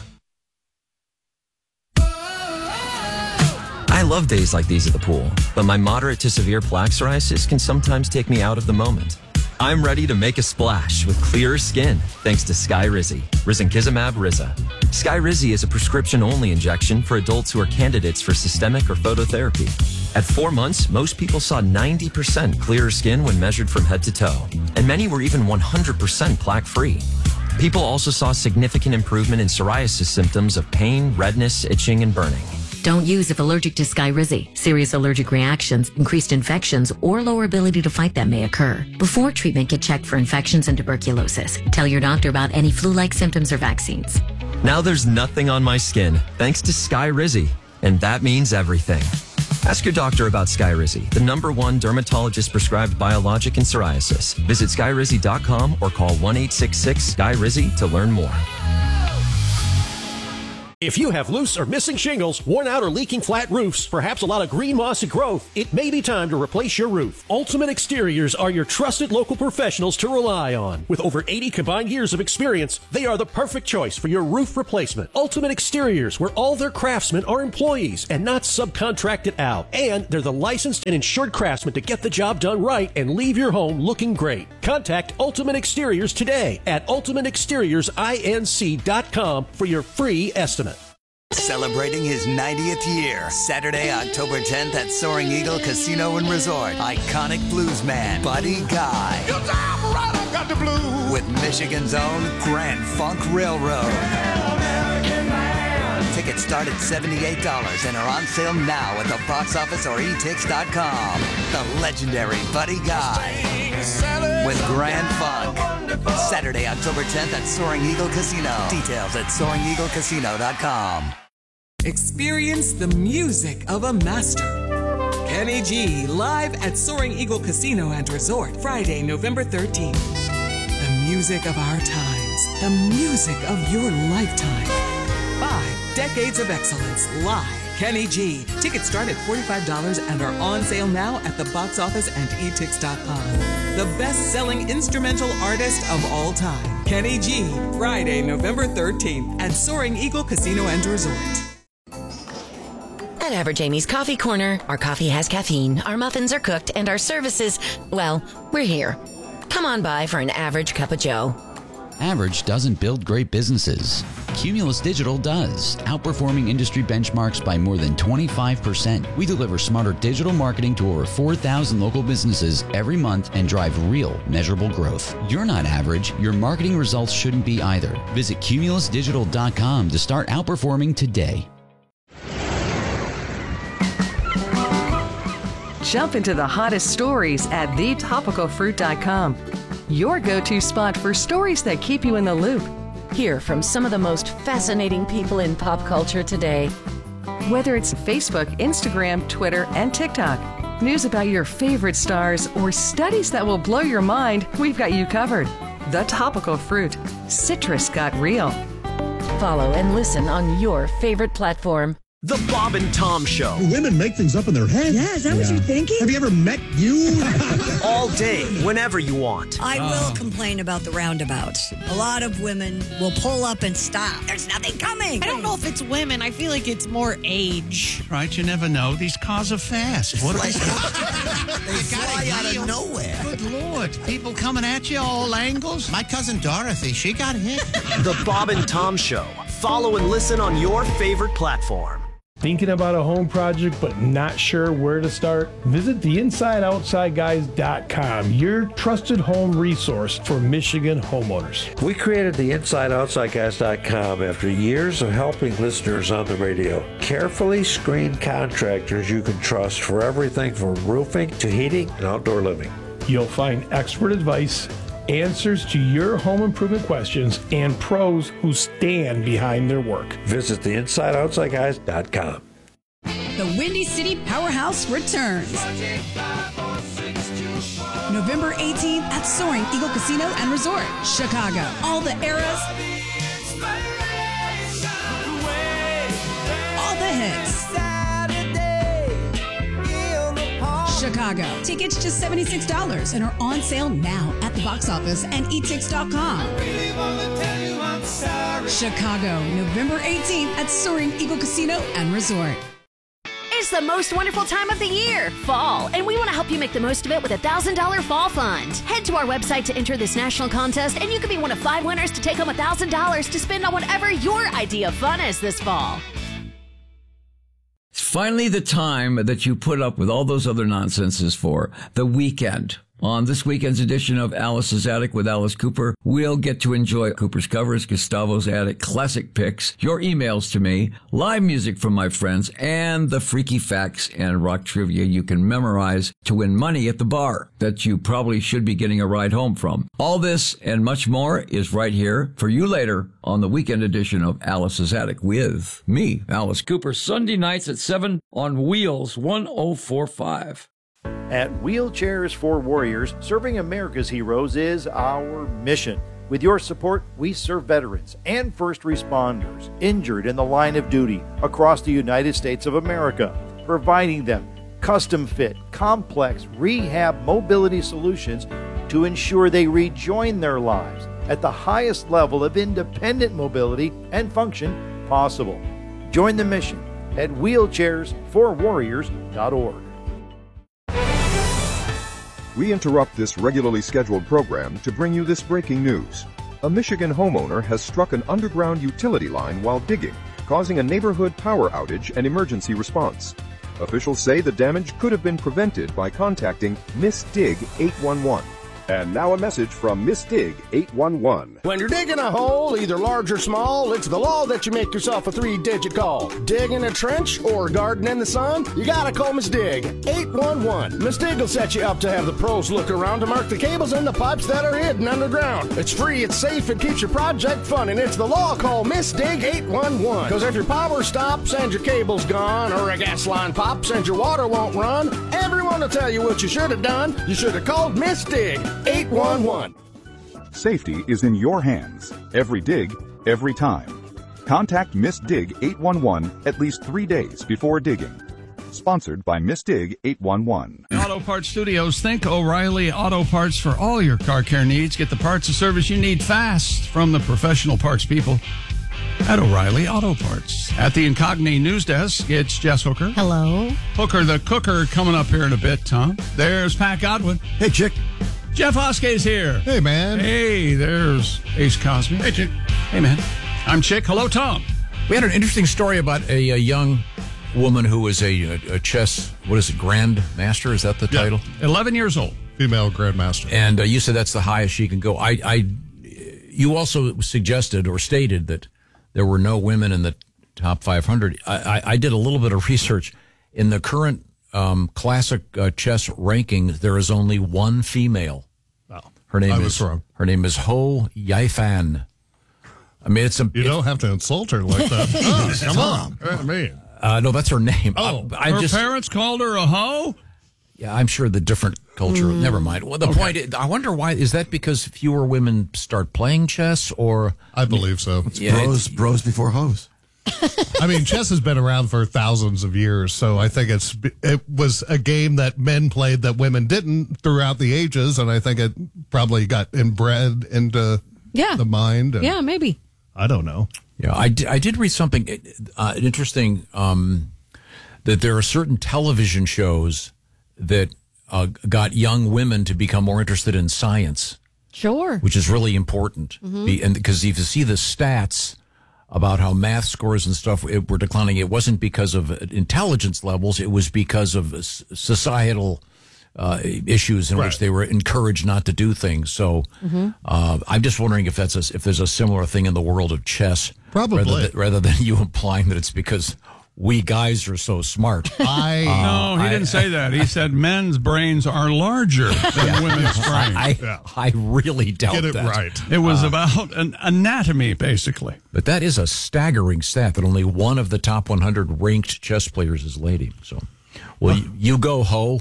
I love days like these at the pool, but my moderate to severe plaque psoriasis can sometimes take me out of the moment. I'm ready to make a splash with clearer skin thanks to Skyrizi, risankizumab Riza. Skyrizi is a prescription-only injection for adults who are candidates for systemic or phototherapy. At four months, most people saw ninety percent clearer skin when measured from head to toe, and many were even one hundred percent plaque-free. People also saw significant improvement in psoriasis symptoms of pain, redness, itching, and burning. Don't use if allergic to Skyrizi. Serious allergic reactions, increased infections, or lower ability to fight them may occur. Before treatment, get checked for infections and tuberculosis. Tell your doctor about any flu-like symptoms or vaccines. Now there's nothing on my skin thanks to Skyrizi, and that means everything. Ask your doctor about Skyrizi, the number one dermatologist-prescribed biologic in psoriasis. Visit skyrizi dot com or call one eight six six, S K Y R I Z I to learn more. If you have loose or missing shingles, worn out or leaking flat roofs, perhaps a lot of green mossy growth, it may be time to replace your roof. Ultimate Exteriors are your trusted local professionals to rely on. With over eighty combined years of experience, they are the perfect choice for your roof replacement. Ultimate Exteriors, where all their craftsmen are employees and not subcontracted out. And they're the licensed and insured craftsmen to get the job done right and leave your home looking great. Contact Ultimate Exteriors today at ultimate exteriors inc dot com for your free estimate. Celebrating his ninetieth year, Saturday, October tenth at Soaring Eagle Casino and Resort. Iconic bluesman Buddy Guy. Right, got the blues. With Michigan's own Grand Funk Railroad. Tickets start at seventy-eight dollars and are on sale now at the box office or e tix dot com. The legendary Buddy Guy with Grand Funk. Saturday, October tenth at Soaring Eagle Casino. Details at soaring eagle casino dot com. Experience the music of a master. Kenny G live at Soaring Eagle Casino and Resort, Friday, November thirteenth. The music of our times, the music of your lifetime. Five decades of excellence live. Kenny G. Tickets start at forty-five dollars and are on sale now at the box office and e tix dot com. The best-selling instrumental artist of all time, Kenny G. Friday, November thirteenth at Soaring Eagle Casino and Resort. At Average Amy's Coffee Corner, our coffee has caffeine, our muffins are cooked, and our services, well, we're here. Come on by for an average cup of joe. Average doesn't build great businesses. Cumulus Digital does, outperforming industry benchmarks by more than twenty-five percent. We deliver smarter digital marketing to over four thousand local businesses every month and drive real, measurable growth. You're not average. Your marketing results shouldn't be either. Visit cumulus digital dot com to start outperforming today. Jump into the hottest stories at the topical fruit dot com. Your go-to spot for stories that keep you in the loop. Hear from some of the most fascinating people in pop culture today. Whether it's Facebook, Instagram, Twitter, and TikTok, news about your favorite stars, or studies that will blow your mind, we've got you covered. The Topical Fruit. Citrus got real. Follow and listen on your favorite platform. The Bob and Tom Show. Women make things up in their head. Yeah, is that yeah. what you're thinking? Have you ever met you? All day, whenever you want. I uh. will complain about the roundabouts. A lot of women will pull up and stop. There's nothing coming. I don't know if it's women. I feel like it's more age. Right, you never know. These cars are fast. What are they? They fly out of nowhere. Good Lord. People coming at you all angles. My cousin Dorothy, she got hit. The Bob and Tom Show. Follow and listen on your favorite platform. Thinking about a home project but not sure where to start? Visit the inside outside guys dot com, your trusted home resource for Michigan homeowners. We created the inside outside guys dot com after years of helping listeners on the radio. Carefully screened contractors you can trust for everything from roofing to heating and outdoor living. You'll find expert advice, answers to your home improvement questions, and pros who stand behind their work. Visit the inside outside guys dot com. The Windy City Powerhouse returns November eighteenth at Soaring Eagle Casino and Resort, Chicago. All the eras, all the hits. Chicago. Tickets just seventy-six dollars and are on sale now at the box office and e tix dot com. Chicago, November eighteenth at Soaring Eagle Casino and Resort. It's the most wonderful time of the year, fall, and we want to help you make the most of it with a one thousand dollars fall fund. Head to our website to enter this national contest, and you could be one of five winners to take home one thousand dollars to spend on whatever your idea of fun is this fall. It's finally the time that you put up with all those other nonsenses for, the weekend. On this weekend's edition of Alice's Attic with Alice Cooper, we'll get to enjoy Cooper's covers, Gustavo's Attic classic picks, your emails to me, live music from my friends, and the freaky facts and rock trivia you can memorize to win money at the bar that you probably should be getting a ride home from. All this and much more is right here for you later on the weekend edition of Alice's Attic with me, Alice Cooper, Sunday nights at seven on Wheels one oh four point five. At Wheelchairs for Warriors, serving America's heroes is our mission. With your support, we serve veterans and first responders injured in the line of duty across the United States of America, providing them custom-fit, complex rehab mobility solutions to ensure they rejoin their lives at the highest level of independent mobility and function possible. Join the mission at wheelchairs for warriors dot org. We interrupt this regularly scheduled program to bring you this breaking news. A Michigan homeowner has struck an underground utility line while digging, causing a neighborhood power outage and emergency response. Officials say the damage could have been prevented by contacting Miss Dig eight one one. And now a message from Miss Dig eight one one. When you're digging a hole, either large or small, it's the law that you make yourself a three-digit call. Digging a trench or garden in the sun, you gotta call Miss Dig eight one one. Miss Dig will set you up to have the pros look around to mark the cables and the pipes that are hidden underground. It's free, it's safe, it keeps your project fun, and it's the law. Call Miss Dig eight one one. Because if your power stops and your cable's gone, or a gas line pops and your water won't run, everyone will tell you what you should have done. You should have called Miss Dig eight one one. Safety is in your hands. Every dig, every time. Contact Miss Dig eight one one at least three days before digging. Sponsored by Miss Dig eight one one. Auto Parts Studios. Think O'Reilly Auto Parts for all your car care needs. Get the parts and service you need fast from the professional parts people at O'Reilly Auto Parts. At the Incogni News Desk, it's Jess Hooker. Hello. Hooker the Cooker coming up here in a bit, Tom. There's Pat Godwin. Hey, chick. Jeff Hoskay's here. Hey, man. Hey, there's Ace Cosby. Hey, Chick. Hey, man. I'm Chick. Hello, Tom. We had an interesting story about a, a young woman who was a, a chess, what is it, grandmaster? Is that the Yeah. title? eleven years old. Female grandmaster. And uh, you said that's the highest she can go. I, I, you also suggested or stated that there were no women in the top five hundred. I, I, I did a little bit of research. In the current um, classic uh, chess rankings, there is only one female. Oh, her name I is was wrong. Her name is Ho Yifan. I mean, it's a. You don't have to insult her like that. Oh, come on. I mean. Uh, no, that's her name. Oh, I, I'm her just, parents called her a hoe? Yeah, I'm sure the different culture. Mm. Never mind. Well, the Okay. point is, I wonder why. Is that because fewer women start playing chess, or I believe so. It's bros- bros before hoes. I mean, chess has been around for thousands of years, so I think it's it was a game that men played that women didn't throughout the ages, and I think it probably got inbred into Yeah. the mind. And Yeah, maybe. I don't know. Yeah, I did, I did read something uh, interesting um, that there are certain television shows that uh, got young women to become more interested in science, Sure. which is really important. Mhm. Be, and because if you see the stats about how math scores and stuff it, were declining, it wasn't because of intelligence levels; it was because of s- societal uh, issues in Right. which they were encouraged not to do things. So, Mhm. uh, I'm just wondering if that's a, if there's a similar thing in the world of chess, Probably. rather than, rather than you implying that it's because we guys are so smart. I no, he I- didn't say that. He said men's brains are larger than women's brains. I, I really doubt Get it that. right. It was Uh, about an anatomy, basically. But that is a staggering stat that only one of the top one hundred ranked chess players is a lady. So, well, you, you go, Ho.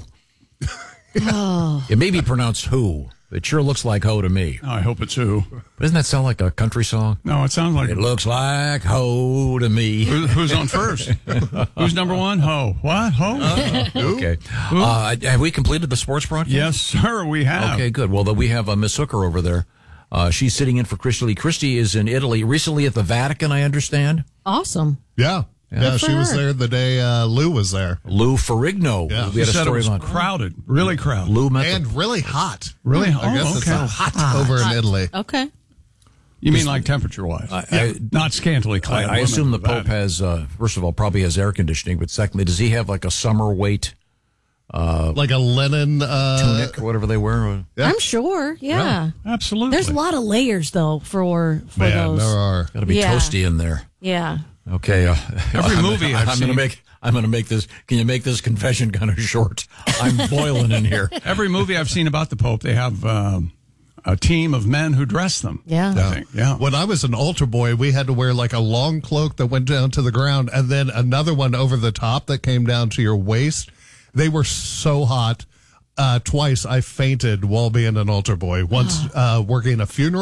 Oh. It may be pronounced who. It sure looks like Ho to me. I hope it's who. But doesn't that sound like a country song? No, it sounds like It looks like Ho to me. Who, who's on first? Who's number one? Ho. What? Ho? Okay. Uh, have we completed the sports broadcast? Yes, sir, we have. Okay, good. Well, then we have uh, Miss Hooker over there. Uh, she's sitting in for Christy Lee. Christy is in Italy, recently at the Vatican, I understand. Awesome. Yeah. Yeah. Yeah, Good she for was her. there the day uh, Lou was there. Lou Ferrigno. Yeah. We had She a said it story was about crowded, really crowded. Lou met the- And really hot. Really? I Oh, guess it's okay. so hot over in Italy. Okay. You mean like temperature-wise? I- Yeah, I- not scantily clad. I, I women assume the for that. Pope has, uh, first of all, probably has air conditioning, but secondly, does he have like a summer weight uh, Like a linen uh, tunic or whatever they wear? Yeah. I'm sure. Yeah. Absolutely. There's a lot of layers, though, for, for Man, those. there are. Got to be Yeah. toasty in there. Yeah. Okay. Uh, Every I'm, movie I've I'm going to seen- make. I'm going to make this. Can you make this confession kind of short? I'm boiling in here. Every movie I've seen about the Pope, they have um, a team of men who dress them. Yeah. I think. Yeah. When I was an altar boy, we had to wear like a long cloak that went down to the ground and then another one over the top that came down to your waist. They were so hot. Uh, twice I fainted while being an altar boy. Once uh, working a funeral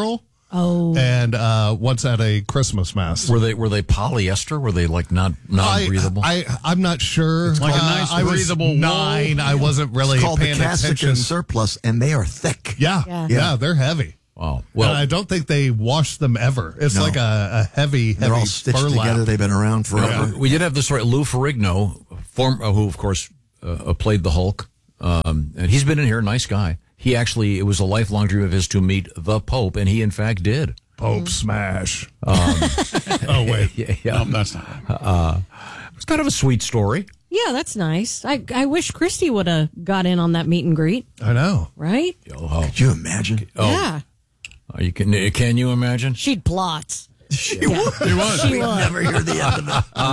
Oh. and uh, once at a Christmas mass. Were they were they polyester? Were they like not non breathable? I, I I'm not sure. Like a Uh, nice I was breathable wool. nine. I wasn't really It's called the paying Cassican attention. surplus, and they are thick. Yeah, Yeah. yeah, they're heavy. Wow. Well, Well, I don't think they wash them ever. It's No. like a, a heavy, They're heavy all stitched burlap. together. They've been around forever. we did have this story. Lou Ferrigno, form, uh, who of course uh, played the Hulk, um, and he's been in here. Nice guy. He actually, it was a lifelong dream of his to meet the Pope, and he in fact did. Pope smash. Um, oh wait, yeah, yeah. No, that's not. Uh, it's kind of a sweet story. Yeah, that's nice. I I wish Christy would have got in on that meet and greet. I know. Right? Oh, Could you imagine? oh. Yeah. Uh, you can can you imagine? She'd plot. She Yeah. would. She was. She We would. never hear the end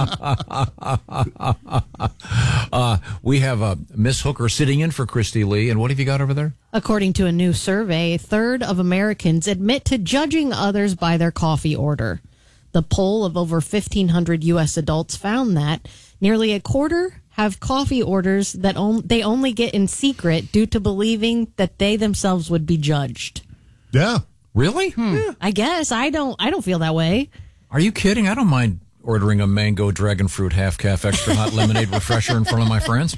of it. uh, we have uh, Miss Hooker sitting in for Christy Lee, and what have you got over there? According to a new survey, a third of Americans admit to judging others by their coffee order. The poll of over fifteen hundred U S adults found that nearly a quarter have coffee orders that on- they only get in secret due to believing that they themselves would be judged. Yeah. Really? Yeah. I guess I don't. I don't feel that way. Are you kidding? I don't mind ordering a mango dragon fruit half calf extra hot lemonade refresher in front of my friends.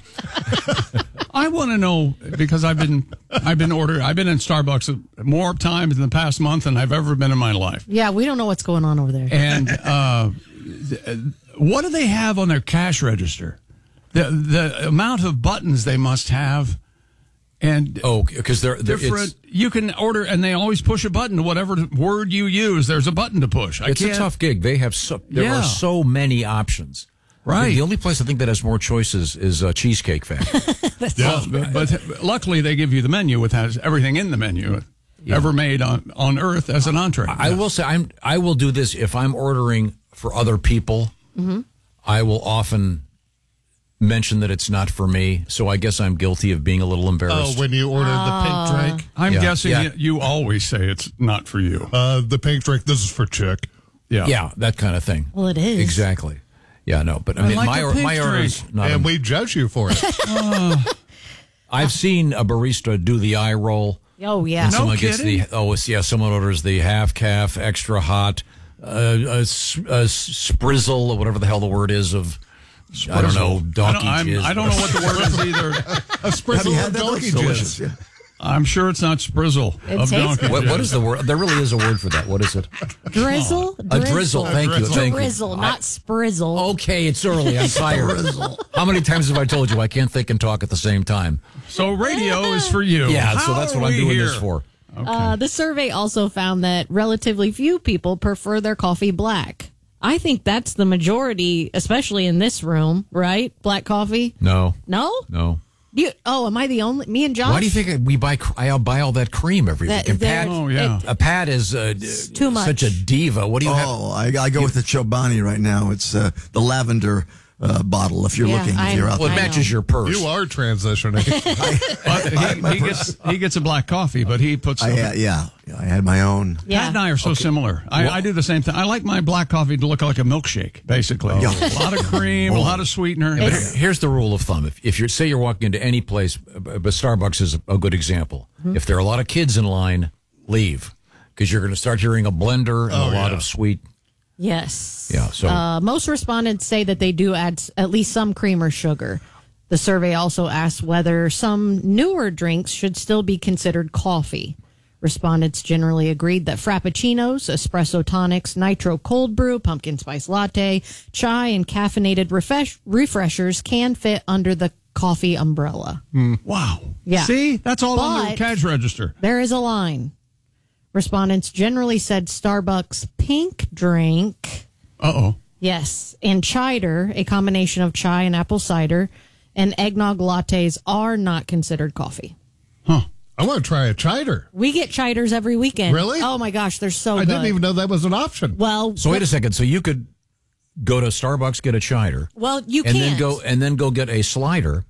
I want to know because I've been I've been ordering I've been in Starbucks more times in the past month than I've ever been in my life. Yeah, we don't know what's going on over there. And uh, what do they have on their cash register? The the amount of buttons they must have. And oh, because they're, they're different. You can order, and they always push a button to whatever word you use. There's a button to push. I It's can't, a tough gig. They have so there Yeah. are so many options. Right. The only place I think that has more choices is uh, Cheesecake Factory. Well, but, but luckily they give you the menu with has everything in the menu Yeah. ever made on, on Earth as an entree. I will say I'm I will do this if I'm ordering for other people. Mm-hmm. I will often mention that it's not for me, so I guess I'm guilty of being a little embarrassed. Oh, when you ordered the pink drink? I'm Yeah. guessing Yeah. You, you always say it's not for you. Uh, the pink drink, this is for chick. Yeah. Yeah, that kind of thing. Well, it is. Exactly. Yeah, no, but I I mean, like my the or- pink my order is drink. not. And a- we judge you for it. I've seen a barista do the eye roll. Oh yeah. And No someone gets kidding? the oh it's, yeah, someone orders the half calf extra hot, uh, a, s- a sprizzle or whatever the hell the word is of. I don't know, I donkey don't, I'm- jizz. I don't know what the word is either. A sprizzle had of that? donkey That's jizz. delicious, yeah. I'm sure it's not sprizzle It of tastes donkey. good. What, what jizz. is the word? There really is a word for that. What is it? Drizzle. A drizzle. Thank you. drizzle. Thank you. Drizzle, not sprizzle. Okay, it's early. I'm tired. How many times have I told you I can't think and talk at the same time? So radio is for you. Yeah, so How that's are what I'm we doing here? this for. Uh, the survey also found that relatively few people prefer their coffee black. I think that's the majority, especially in this room, right? Black coffee? No, No? no. You, oh, am I the only? Me and Josh? Why do you think we buy? cr- I buy all that cream every That- week. And that- Pat, Oh, yeah. it- uh, Pat is uh, too much. such a diva. What do you have? Oh, I, I go with the Chobani right now. It's uh, the lavender uh, bottle. If you're Yeah, looking, I if you're know. out Well, it there. matches your purse. You are transitioning. But he, he gets he gets a black coffee, but he puts. I the- had, yeah, I had my own. Pat Yeah. and I are so similar. I, I do the same thing. I like my black coffee to look like a milkshake, basically. Yeah. A lot of cream, a lot of sweetener. But here- here's the rule of thumb: if, if you say you're walking into any place, uh, but Starbucks is a good example. Mm-hmm. If there are a lot of kids in line, leave because you're going to start hearing a blender and Oh, a lot yeah. of sweet. Yes. Yeah, so- uh, most respondents say that they do add s- at least some cream or sugar. The survey also asked whether some newer drinks should still be considered coffee. Respondents generally agreed that frappuccinos, espresso tonics, nitro cold brew, pumpkin spice latte, chai, and caffeinated refresh- refreshers can fit under the coffee umbrella. Wow. Yeah. See? That's all on the But- cash register. There is a line. Respondents generally said Starbucks pink drink. Uh-oh. Yes, and cider, a combination of chai and apple cider, and eggnog lattes are not considered coffee. Huh. I want to try a cider. We get ciders every weekend. Really? Oh my gosh, they're so I good. didn't even know that was an option. Well, So wait a second. So you could go to Starbucks, get a cider, well, you and can't. then go and then go get a slider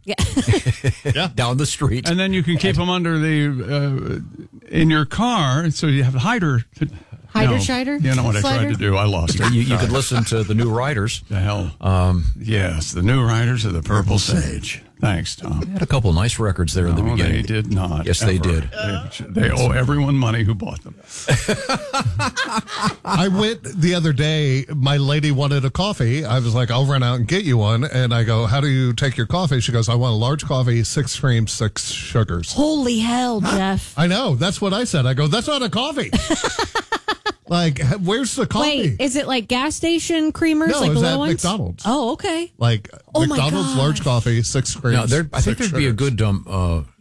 Yeah. down the street. And then you can keep them under the uh, in your car, so you have a hider. To, Hider no, cider? You know what I Slider? tried to do? I lost it. you, you could listen to the new Riders. The hell. Um, Yes, the new Riders of the Purple Sage. Thanks, Tom. They had a couple nice records there no, in the beginning. They did not. Yes, ever. they did. They, they owe everyone money who bought them. I went the other day. My lady wanted a coffee. I was like, I'll run out and get you one. And I go, how do you take your coffee? She goes, I want a large coffee, six cream, six sugars. Holy hell, Jeff. I know. That's what I said. I go, that's not a coffee. Like, where's the coffee? Wait, is it like gas station creamers, No, like it the was little at ones? McDonald's. Oh, okay. Like Oh my McDonald's gosh. large coffee, six creams. Now, there, I think six there'd be a sugars. good um, uh,